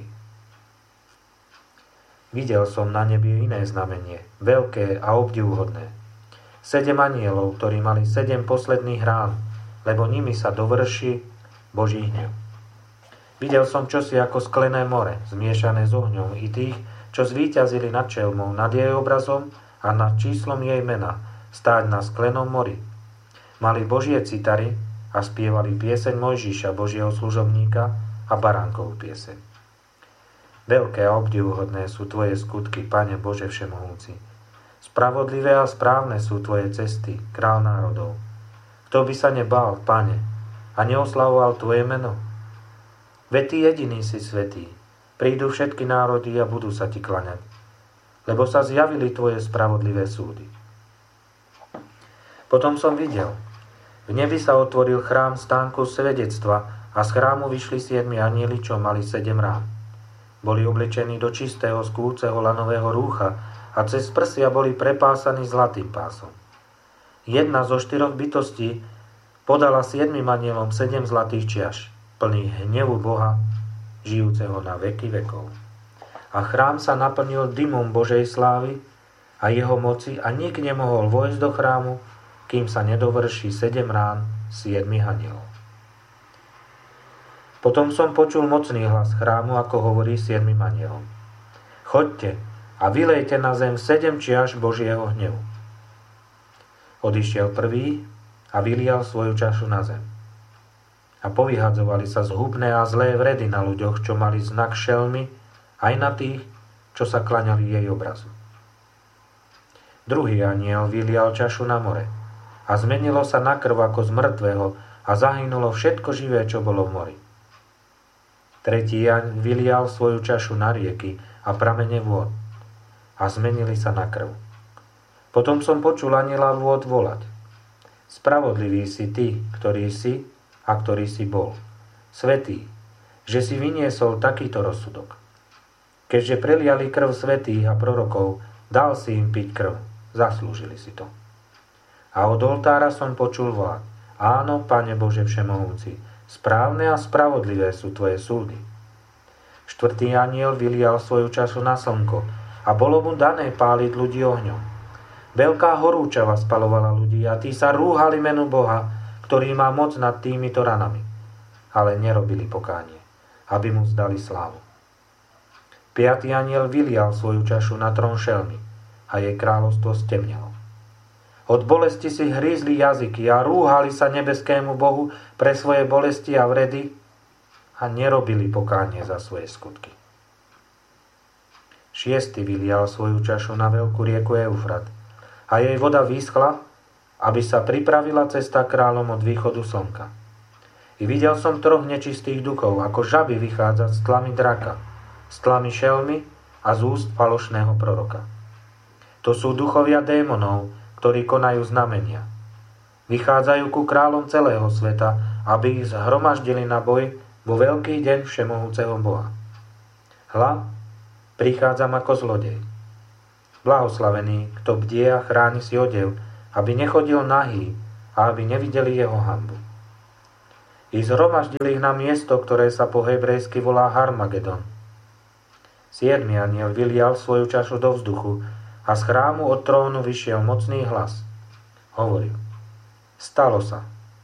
Videl som na nebi iné znamenie, veľké a obdivuhodné. Sedem anielov, ktorí mali sedem posledných rán, lebo nimi sa dovrší Boží hnev. Videl som čosi ako sklené more, zmiešané s ohňom, i tých, čo zvíťazili nad čelmou, nad jej obrazom a nad číslom jej mena, stáť na sklenom mori. Mali Božie citary a spievali pieseň Mojžiša, Božieho služobníka, a baránkovú pieseň. Veľké a obdivuhodné sú tvoje skutky, Pane Bože všemohúci. Spravodlivé a správne sú tvoje cesty, král národov. Kto by sa nebál, Pane, a neoslavoval tvoje meno? Veď ty jediný si svätý. Prídu všetky národy a budú sa ti klaňať, lebo sa zjavili tvoje spravodlivé súdy. Potom som videl, v nebi sa otvoril chrám stánku svedectva a z chrámu vyšli siedmi anjeli, čo mali sedem rán. Boli oblečení do čistého skúceho lanového rúcha a cez prsia boli prepásaní zlatým pásom. Jedna zo štyroch bytostí podala siedmim anjelom sedem zlatých čiaš, plných hnevu Boha, žijúceho na veky vekov. A chrám sa naplnil dymom Božej slávy a jeho moci a nik nemohol vojsť do chrámu, kým sa nedovrší sedem rán siedmich anjelov. Potom som počul mocný hlas chrámu, ako hovorí siedmim anjelom: Choďte a vylejte na zem sedem čiaš Božieho hnevu. Odišiel prvý a vylial svoju čašu na zem. A povyhadzovali sa zhubné a zlé vredy na ľuďoch, čo mali znak šelmy, aj na tých, čo sa klaňali jej obrazu. Druhý anjel vylial čašu na more a zmenilo sa na krv ako z mŕtvého a zahynulo všetko živé, čo bolo v mori. Tretí anjel vylial svoju čašu na rieky a pramene vôd a zmenili sa na krv. Potom som počul anjela vôd volať: Spravodlivý si ty, ktorý si a ktorý si bol, svätý, že si vyniesol takýto rozsudok. Keďže preliali krv svätých a prorokov, dal si im piť krv, zaslúžili si to. A od oltára som počul volať: Áno, Pane Bože všemohúci, správne a spravodlivé sú tvoje súdy. Štvrtý anjel vylial svoju čašu na slnko a bolo mu dané páliť ľudí ohňom. Veľká horúčava spalovala ľudí a tí sa rúhali menu Boha, ktorý má moc nad týmito ranami, ale nerobili pokánie, aby mu zdali slávu. Piatý anjel vylial svoju čašu na trón šelmy a jej kráľovstvo stemnelo. Od bolesti si hrízli jazyky a rúhali sa nebeskému Bohu pre svoje bolesti a vredy a nerobili pokánie za svoje skutky. Šiestý vylial svoju čašu na veľkú rieku Eufrat a jej voda vyschla, aby sa pripravila cesta kráľom od východu slnka. I videl som troch nečistých duchov, ako žaby vychádzať z tlamy draka, z tlamy šelmy a z úst falošného proroka. To sú duchovia démonov, ktorí konajú znamenia. Vychádzajú ku kráľom celého sveta, aby ich zhromaždili na boj vo veľký deň všemohúceho Boha. Hľa, prichádzam ako zlodej. Blahoslavený, kto bdie a chráni si odev, aby nechodil nahý a aby nevideli jeho hanbu. I zhromaždili ich na miesto, ktoré sa po hebrejsky volá Harmagedon. Siedmy anjel vylial svoju čašu do vzduchu a z chrámu od trónu vyšiel mocný hlas. Hovoril: Stalo sa.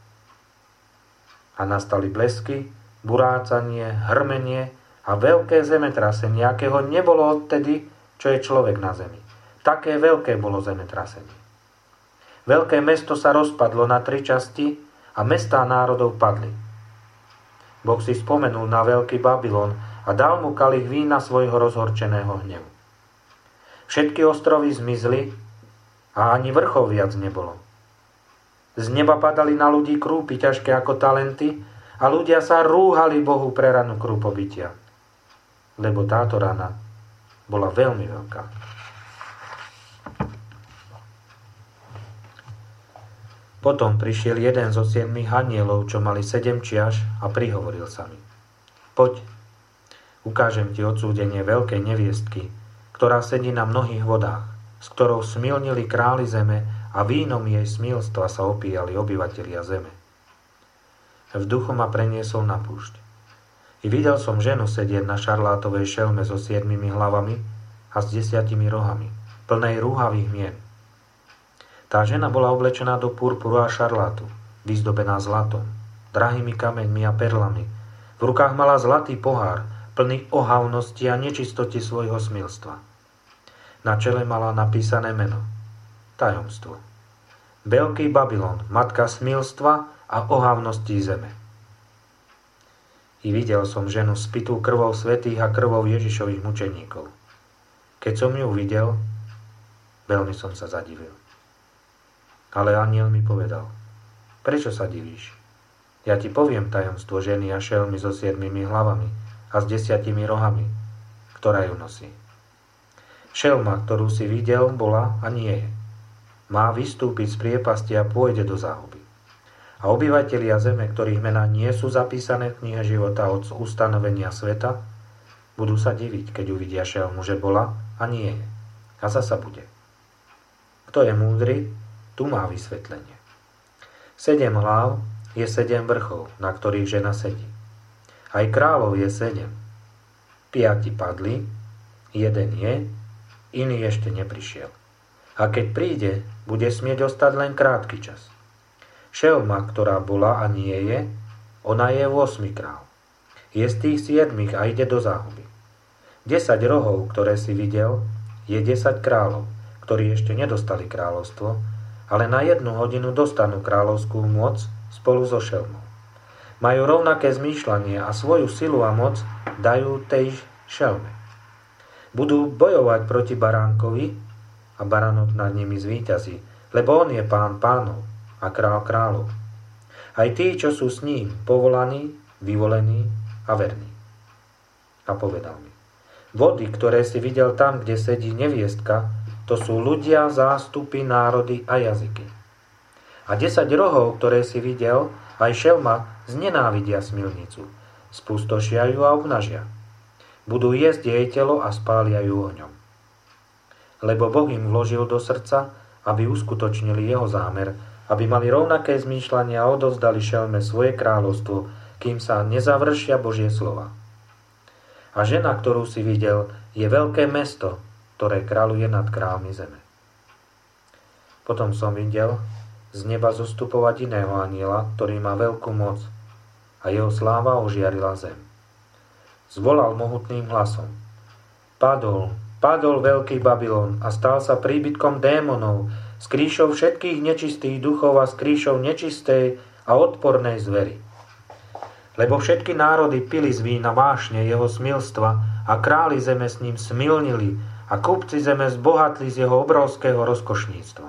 A nastali blesky, burácanie, hrmenie a veľké zemetrasenie, akého nebolo odtedy, čo je človek na zemi. Také veľké bolo zemetrasenie. Veľké mesto sa rozpadlo na tri časti a mestá národov padli. Boh si spomenul na veľký Babylon a dal mu kalich vína svojho rozhorčeného hnevu. Všetky ostrovy zmizli a ani vrchov viac nebolo. Z neba padali na ľudí krúpy ťažké ako talenty a ľudia sa rúhali Bohu pre ranu krúpobytia, lebo táto rana bola veľmi veľká. Potom prišiel jeden zo siedmých anjelov, čo mali sedem čiaš, a prihovoril sa mi: Poď, ukážem ti odsúdenie veľkej neviestky, ktorá sedí na mnohých vodách, s ktorou smilnili králi zeme a vínom jej smilstva sa opíjali obyvatelia zeme. V duchu ma preniesol na púšť. I videl som ženu sedieť na šarlátovej šelme so siedmimi hlavami a s desiatimi rohami, plnej rúhavých mien. Tá žena bola oblečená do purpuru a šarlátu, vyzdobená zlatom, drahými kameňmi a perlami. V rukách mala zlatý pohár, plný ohavnosti a nečistoty svojho smilstva. Na čele mala napísané meno: Tajomstvo. Veľký Babylon, matka smilstva a ohavností zeme. I videl som ženu spitú krvou svätých a krvou Ježišových mučeníkov. Keď som ju videl, veľmi som sa zadivil. Ale anjel mi povedal: Prečo sa divíš? Ja ti poviem tajomstvo ženy a šelmy so siedmimi hlavami a s desiatimi rohami, ktorá ju nosí. Šelma, ktorú si videl, bola a nie je. Má vystúpiť z priepasti a pôjde do záhuby. A obyvatelia zeme, ktorých mená nie sú zapísané v knihe života od ustanovenia sveta, budú sa diviť, keď uvidia šelmu, že bola a nie je. A zasa bude. Kto je múdry, tu má vysvetlenie. Sedem hlav je sedem vrchov, na ktorých žena sedí. Aj kráľov je sedem. Piati padli, jeden je, iný ešte neprišiel. A keď príde, bude smieť ostať len krátky čas. Šelma, ktorá bola a nie je, ona je ôsmy král. Je z tých siedmých a ide do záhuby. Desať rohov, ktoré si videl, je desať kráľov, ktorí ešte nedostali kráľovstvo, ale na jednu hodinu dostanú kráľovskú moc spolu so šelmou. Majú rovnaké zmýšľanie a svoju silu a moc dajú tej šelme. Budú bojovať proti baránkovi a baránok nad nimi zvíťazí, lebo on je pán pánov a král kráľov. Aj tí, čo sú s ním, povolaní, vyvolení a verní. A povedal mi: Vody, ktoré si videl tam, kde sedí neviestka, to sú ľudia, zástupy, národy a jazyky. A desať rohov, ktoré si videl, aj šelma, znenávidia smilnicu. Spustošia ju a obnažia. Budú jesť jej telo a spália ju ohňom. Lebo Boh im vložil do srdca, aby uskutočnili jeho zámer, aby mali rovnaké zmýšľanie a odovzdali šelme svoje kráľovstvo, kým sa nezavršia Božie slova. A žena, ktorú si videl, je veľké mesto, ktoré kráľuje nad kráľmi zeme. Potom som videl z neba zostupovať iného anjela, ktorý má veľkú moc, a jeho sláva ožiarila zem. Zvolal mohutným hlasom: Padol, padol veľký Babylon a stal sa príbytkom démonov, skrýšou všetkých nečistých duchov a skrýšou nečistej a odpornej zvery. Lebo všetky národy pili z vína vášne jeho smilstva a králi zeme s ním smilnili a kupci zeme zbohatli z jeho obrovského rozkošníctva.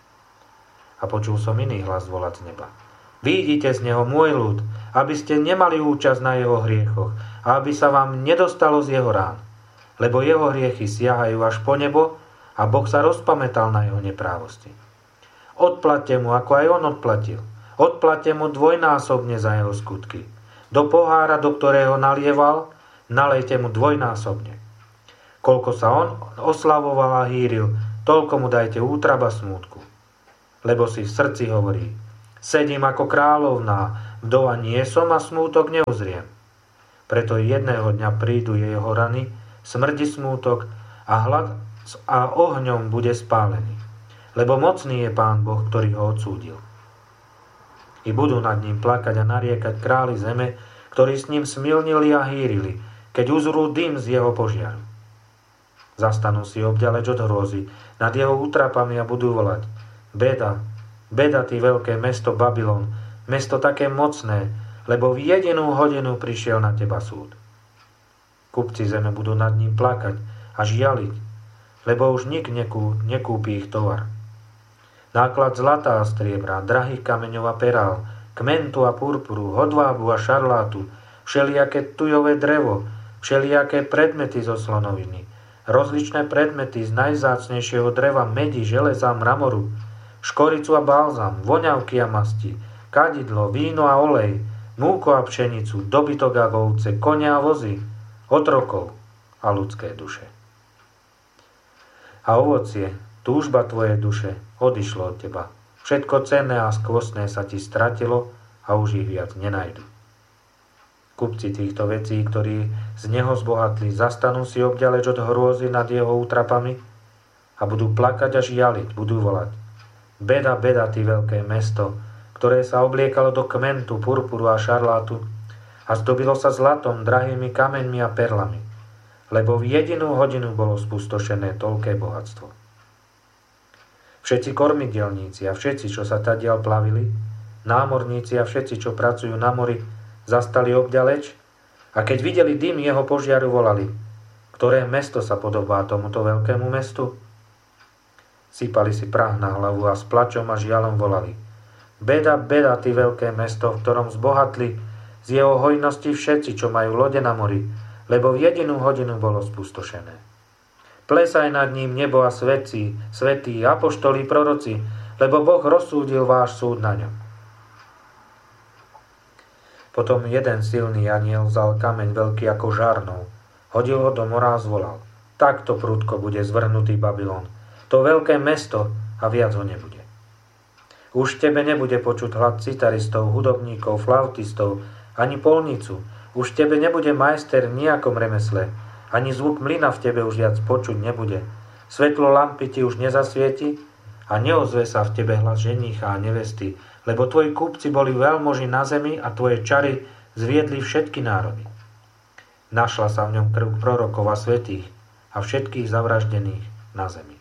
A počul som iný hlas volať z neba: Výjdite z neho, môj ľud, aby ste nemali účasť na jeho hriechoch a aby sa vám nedostalo z jeho rán. Lebo jeho hriechy siahajú až po nebo a Boh sa rozpamätal na jeho neprávosti. Odplaťte mu, ako aj on odplatil. Odplaťte mu dvojnásobne za jeho skutky. Do pohára, do ktorého nalieval, nalejte mu dvojnásobne. Koľko sa on oslavoval a hýril, toľko mu dajte útraba smútku. Lebo si v srdci hovorí: Sedím ako kráľovná, vdova nie som a smútok neuzriem. Preto jedného dňa prídu jeho rany, smrti smútok a hlad a ohňom bude spálený. Lebo mocný je Pán Boh, ktorý ho odsúdil. I budú nad ním plakať a nariekať králi zeme, ktorí s ním smilnili a hýrili, keď uzrú dym z jeho požiaru. Zastanú si obďaleč od hrôzy nad jeho útrapami a budú volať: Beda, beda, ty veľké mesto Babylon, mesto také mocné, lebo v jedinú hodinu prišiel na teba súd. Kupci zeme budú nad ním plakať a žialiť, lebo už nik nekú, nekúpi ich tovar. Náklad zlata a striebra, drahých kameňov a perál, kmentu a purpuru, hodvábu a šarlátu, všelijaké tujové drevo, všelijaké predmety zo slonoviny, rozličné predmety z najvzácnejšieho dreva, medi, železa, mramoru, škoricu a balzam, voňavky a masti, kadidlo, víno a olej, múko a pšenicu, dobytok a ovce, konia a vozy, otrokov a ľudské duše. A ovocie, túžba tvojej duše, odišlo od teba. Všetko cenné a skvostné sa ti stratilo a už ich viac nenajdu. Kupci týchto vecí, ktorí z neho zbohatli, zastanú si obďaleč od hrôzy nad jeho útrapami a budú plakať a žialiť, budú volať: Beda, beda, ty veľké mesto, ktoré sa obliekalo do kmentu, purpuru a šarlátu a zdobilo sa zlatom, drahými kameňmi a perlami, lebo v jedinú hodinu bolo spustošené toľké bohatstvo. Všetci kormidelníci a všetci, čo sa tadiaľ plavili, námorníci a všetci, čo pracujú na mori, zastali obďaleč a keď videli dym jeho požiaru, volali: Ktoré mesto sa podobá tomuto veľkému mestu? Sypali si prah na hlavu a s plačom a žialom volali: Beda, beda, ty veľké mesto, v ktorom zbohatli z jeho hojnosti všetci, čo majú lode na mori, lebo v jedinú hodinu bolo spustošené. Plesaj nad ním nebo a svätí, svätí, apoštoli, proroci, lebo Boh rozsúdil váš súd na ňom. Potom jeden silný anjel vzal kameň veľký ako žarnou, hodil ho do mora a zvolal: Takto prudko bude zvrhnutý Babylon, to veľké mesto, a viac ho nebude. Už tebe nebude počuť hlad citaristov, hudobníkov, flautistov, ani polnicu. Už tebe nebude majster v nejakom remesle, ani zvuk mlyna v tebe už viac počuť nebude. Svetlo lampy ti už nezasvieti a neozve sa v tebe hlas ženícha a nevesty, lebo tvoji kúpci boli veľmoži na zemi a tvoje čary zviedli všetky národy. Našla sa v ňom krv prorokov a svätých a všetkých zavraždených na zemi.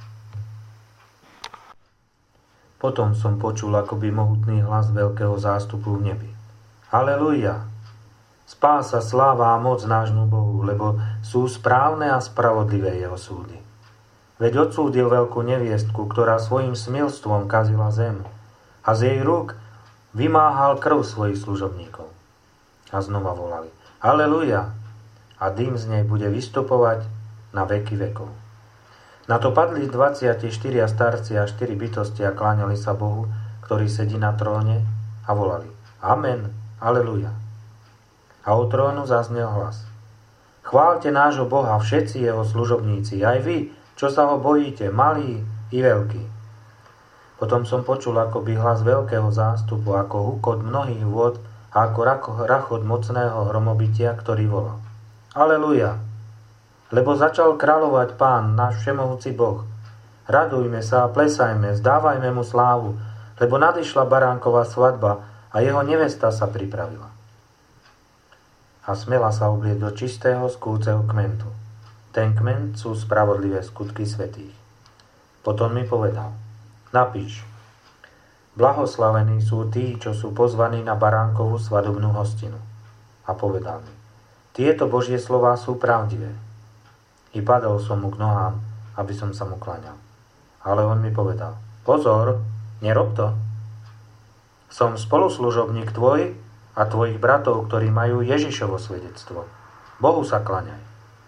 Potom som počul akoby mohutný hlas veľkého zástupu v nebi: Halelujá! Spása, sláva a moc nášmu Bohu, lebo sú správne a spravodlivé jeho súdy. Veď odsúdil veľkú neviestku, ktorá svojim smilstvom kazila zem a z jej rúk vymáhal krv svojich služobníkov. A znova volali: Halelujá! A dym z nej bude vystupovať na veky vekov. Na to padli dvadsaťštyria starci a štyri bytosti a kláňali sa Bohu, ktorý sedí na tróne, a volali: Amen, halelujá. A od trónu zaznel hlas: Chváľte nášho Boha všetci jeho služobníci, aj vy, čo sa ho bojíte, malí i veľkí. Potom som počul akoby hlas veľkého zástupu, ako hukot mnohých vôd a ako rachot mocného hromobytia, ktorý volal: Aleluja! Lebo začal kráľovať Pán, náš všemohúci Boh. Radujme sa a plesajme, zdávajme mu slávu, lebo nadišla baránková svadba a jeho nevesta sa pripravila. A smela sa oblieť do čistého skúceho kmentu. Ten kment sú spravodlivé skutky svätých. Potom mi povedal: Napíš: Blahoslavení sú tí, čo sú pozvaní na baránkovú svadobnú hostinu. A povedal mi: Tieto Božie slová sú pravdivé. I padol som mu k nohám, aby som sa mu kláňal. Ale on mi povedal: Pozor, nerob to. Som spoluslužobník tvoj a tvojich bratov, ktorí majú Ježišovo svedectvo. Bohu sa kláňaj.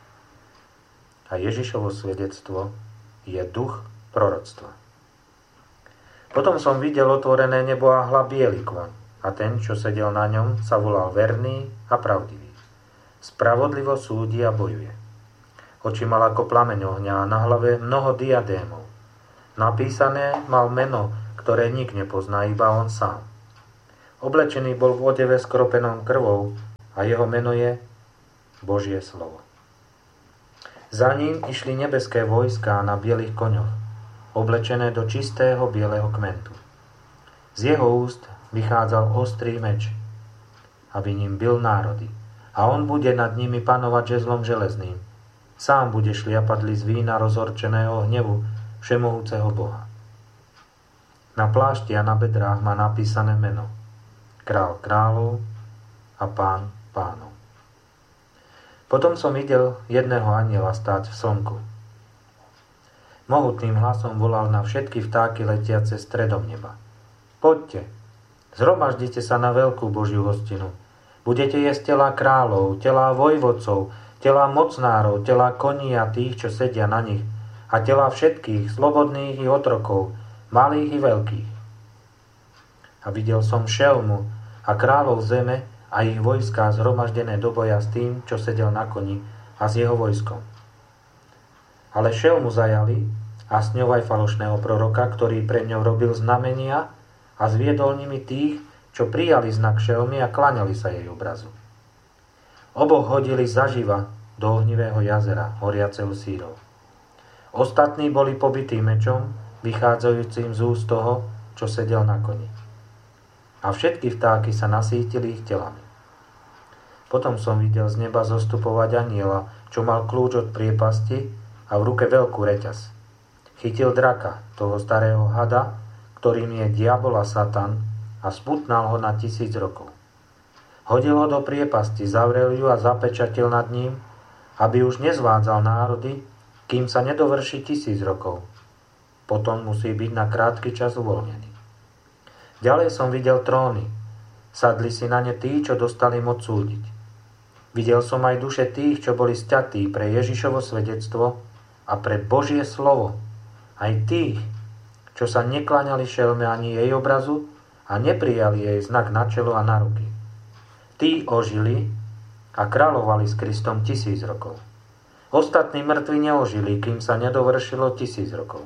A Ježišovo svedectvo je duch proroctva. Potom som videl otvorené nebo a hľa biely kôň, a ten, čo sedel na ňom, sa volal Verný a Pravdivý. Spravodlivo súdi a bojuje. Oči mal ako plameň ohňa a na hlave mnoho diadémov. Napísané mal meno, ktoré nik nepozná, iba on sám. Oblečený bol v odeve skropenom krvou a jeho meno je Božie slovo. Za ním išli nebeské vojská na bielých koňoch, oblečené do čistého bieleho kmentu. Z jeho úst vychádzal ostrý meč, aby ním bil národy. A on bude nad nimi panovať žezlom železným. Sám bude šliapať list vína rozhorčeného hnevu všemohúceho Boha. Na plášti a na bedrách má napísané meno Král kráľov a Pán pánov. Potom som videl jedného anjela stáť v slnku. Mohutným hlasom volal na všetky vtáky letiace stredom neba. Poďte, zhromaždite sa na veľkú Božiu hostinu. Budete jesť telá kráľov, telá vojvodcov, telá mocnárov, telá koní a tých, čo sedia na nich, a telá všetkých, slobodných i otrokov, malých i veľkých. A videl som šelmu a kráľov zeme a ich vojská zhromaždené do boja s tým, čo sedel na koni a s jeho vojskom. Ale šelmu zajali a s ňou aj falošného proroka, ktorý pre ňou robil znamenia a zviedol nimi tých, čo prijali znak šelmy a klaňali sa jej obrazu. Oboch hodili zaživa do ohnivého jazera, horiaceho sírov. Ostatní boli pobití mečom, vychádzajúcim z úst toho, čo sedel na koni. A všetky vtáky sa nasýtili ich telami. Potom som videl z neba zostupovať anjela, čo mal kľúč od priepasti a v ruke veľkú reťaz. Chytil draka, toho starého hada, ktorým je diabol a Satan, a sputnal ho na tisíc rokov. Hodil ho do priepasti, zavrel ju a zapečatil nad ním, aby už nezvádzal národy, kým sa nedovrší tisíc rokov. Potom musí byť na krátky čas uvoľnený. Ďalej som videl tróny. Sadli si na ne tí, čo dostali moc súdiť. Videl som aj duše tých, čo boli sťatí pre Ježišovo svedectvo a pre Božie slovo. Aj tých, čo sa nekláňali šelme ani jej obrazu a neprijali jej znak na čelo a na ruky. Tí ožili a kráľovali s Kristom tisíc rokov. Ostatní mŕtvi neožili, kým sa nedovršilo tisíc rokov.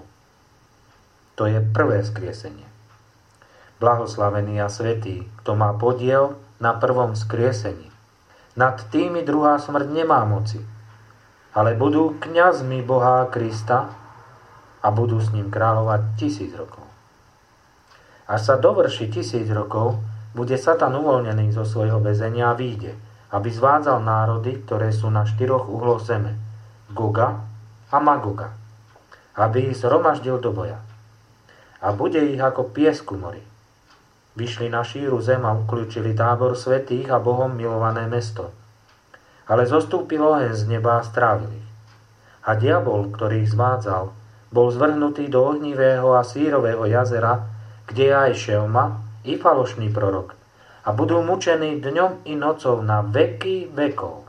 To je prvé skriesenie. Blahoslavený a svätý, kto má podiel na prvom skriesení. Nad tými druhá smrť nemá moci, ale budú kňazmi Boha a Krista a budú s ním kráľovať tisíc rokov. Až sa dovrší tisíc rokov, bude Satan uvoľnený zo svojho väzenia a vyjde, aby zvádzal národy, ktoré sú na štyroch uhloch zeme, Goga a Magoga, aby ich zhromaždil do boja. A bude ich ako piesku mori. Vyšli na šíru zem a ukľúčili tábor svätých a Bohom milované mesto. Ale zostúpil oheň z neba a strávil ich. A diabol, ktorý ich zvádzal, bol zvrhnutý do ohnivého a sírového jazera, kde je aj šelma i falošný prorok. A budú mučení dňom i nocou na veky vekov.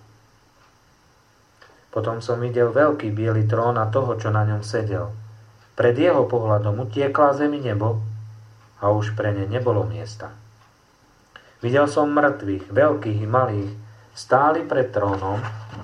Potom som videl veľký biely trón a toho, čo na ňom sedel. Pred jeho pohľadom utiekla zemi nebo, a už pre ne nebolo miesta. Videl som mŕtvych, veľkých i malých, stáli pred trónom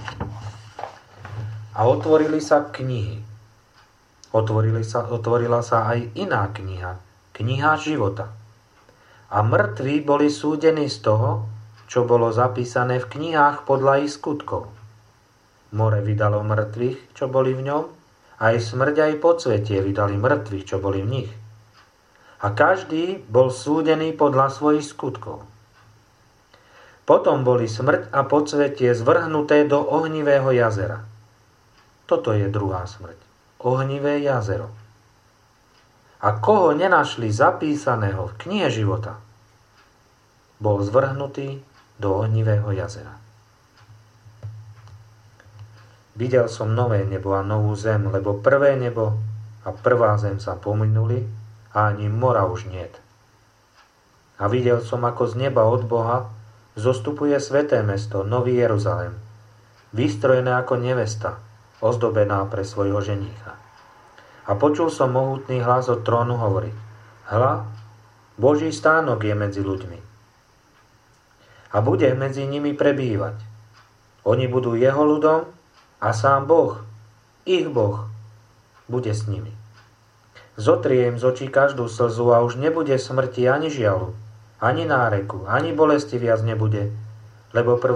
a otvorili sa knihy. Otvorili sa, otvorila sa aj iná kniha, kniha života. A mŕtvi boli súdení z toho, čo bolo zapísané v knihách podľa ich skutkov. More vydalo mŕtvych, čo boli v ňom, aj smrť aj podsvetie vydali mŕtvych, čo boli v nich. A každý bol súdený podľa svojich skutkov. Potom boli smrť a podsvetie zvrhnuté do ohnivého jazera. Toto je druhá smrť. Ohnivé jazero. A koho nenašli zapísaného v knihe života, bol zvrhnutý do ohnivého jazera. Videl som nové nebo a novú zem, lebo prvé nebo a prvá zem sa pominuli, a ani mora už niet. A videl som, ako z neba od Boha zostupuje sväté mesto, Nový Jeruzalém, vystrojené ako nevesta, ozdobená pre svojho ženícha. A počul som mohutný hlas od trónu hovoriť: Hľa, Boží stánok je medzi ľuďmi. A bude medzi nimi prebývať. Oni budú jeho ľudom a sám Boh, ich Boh, bude s nimi. Zotriem z očí každú slzu a už nebude smrti ani žialu, ani náreku, ani bolesti viac nebude, lebo prv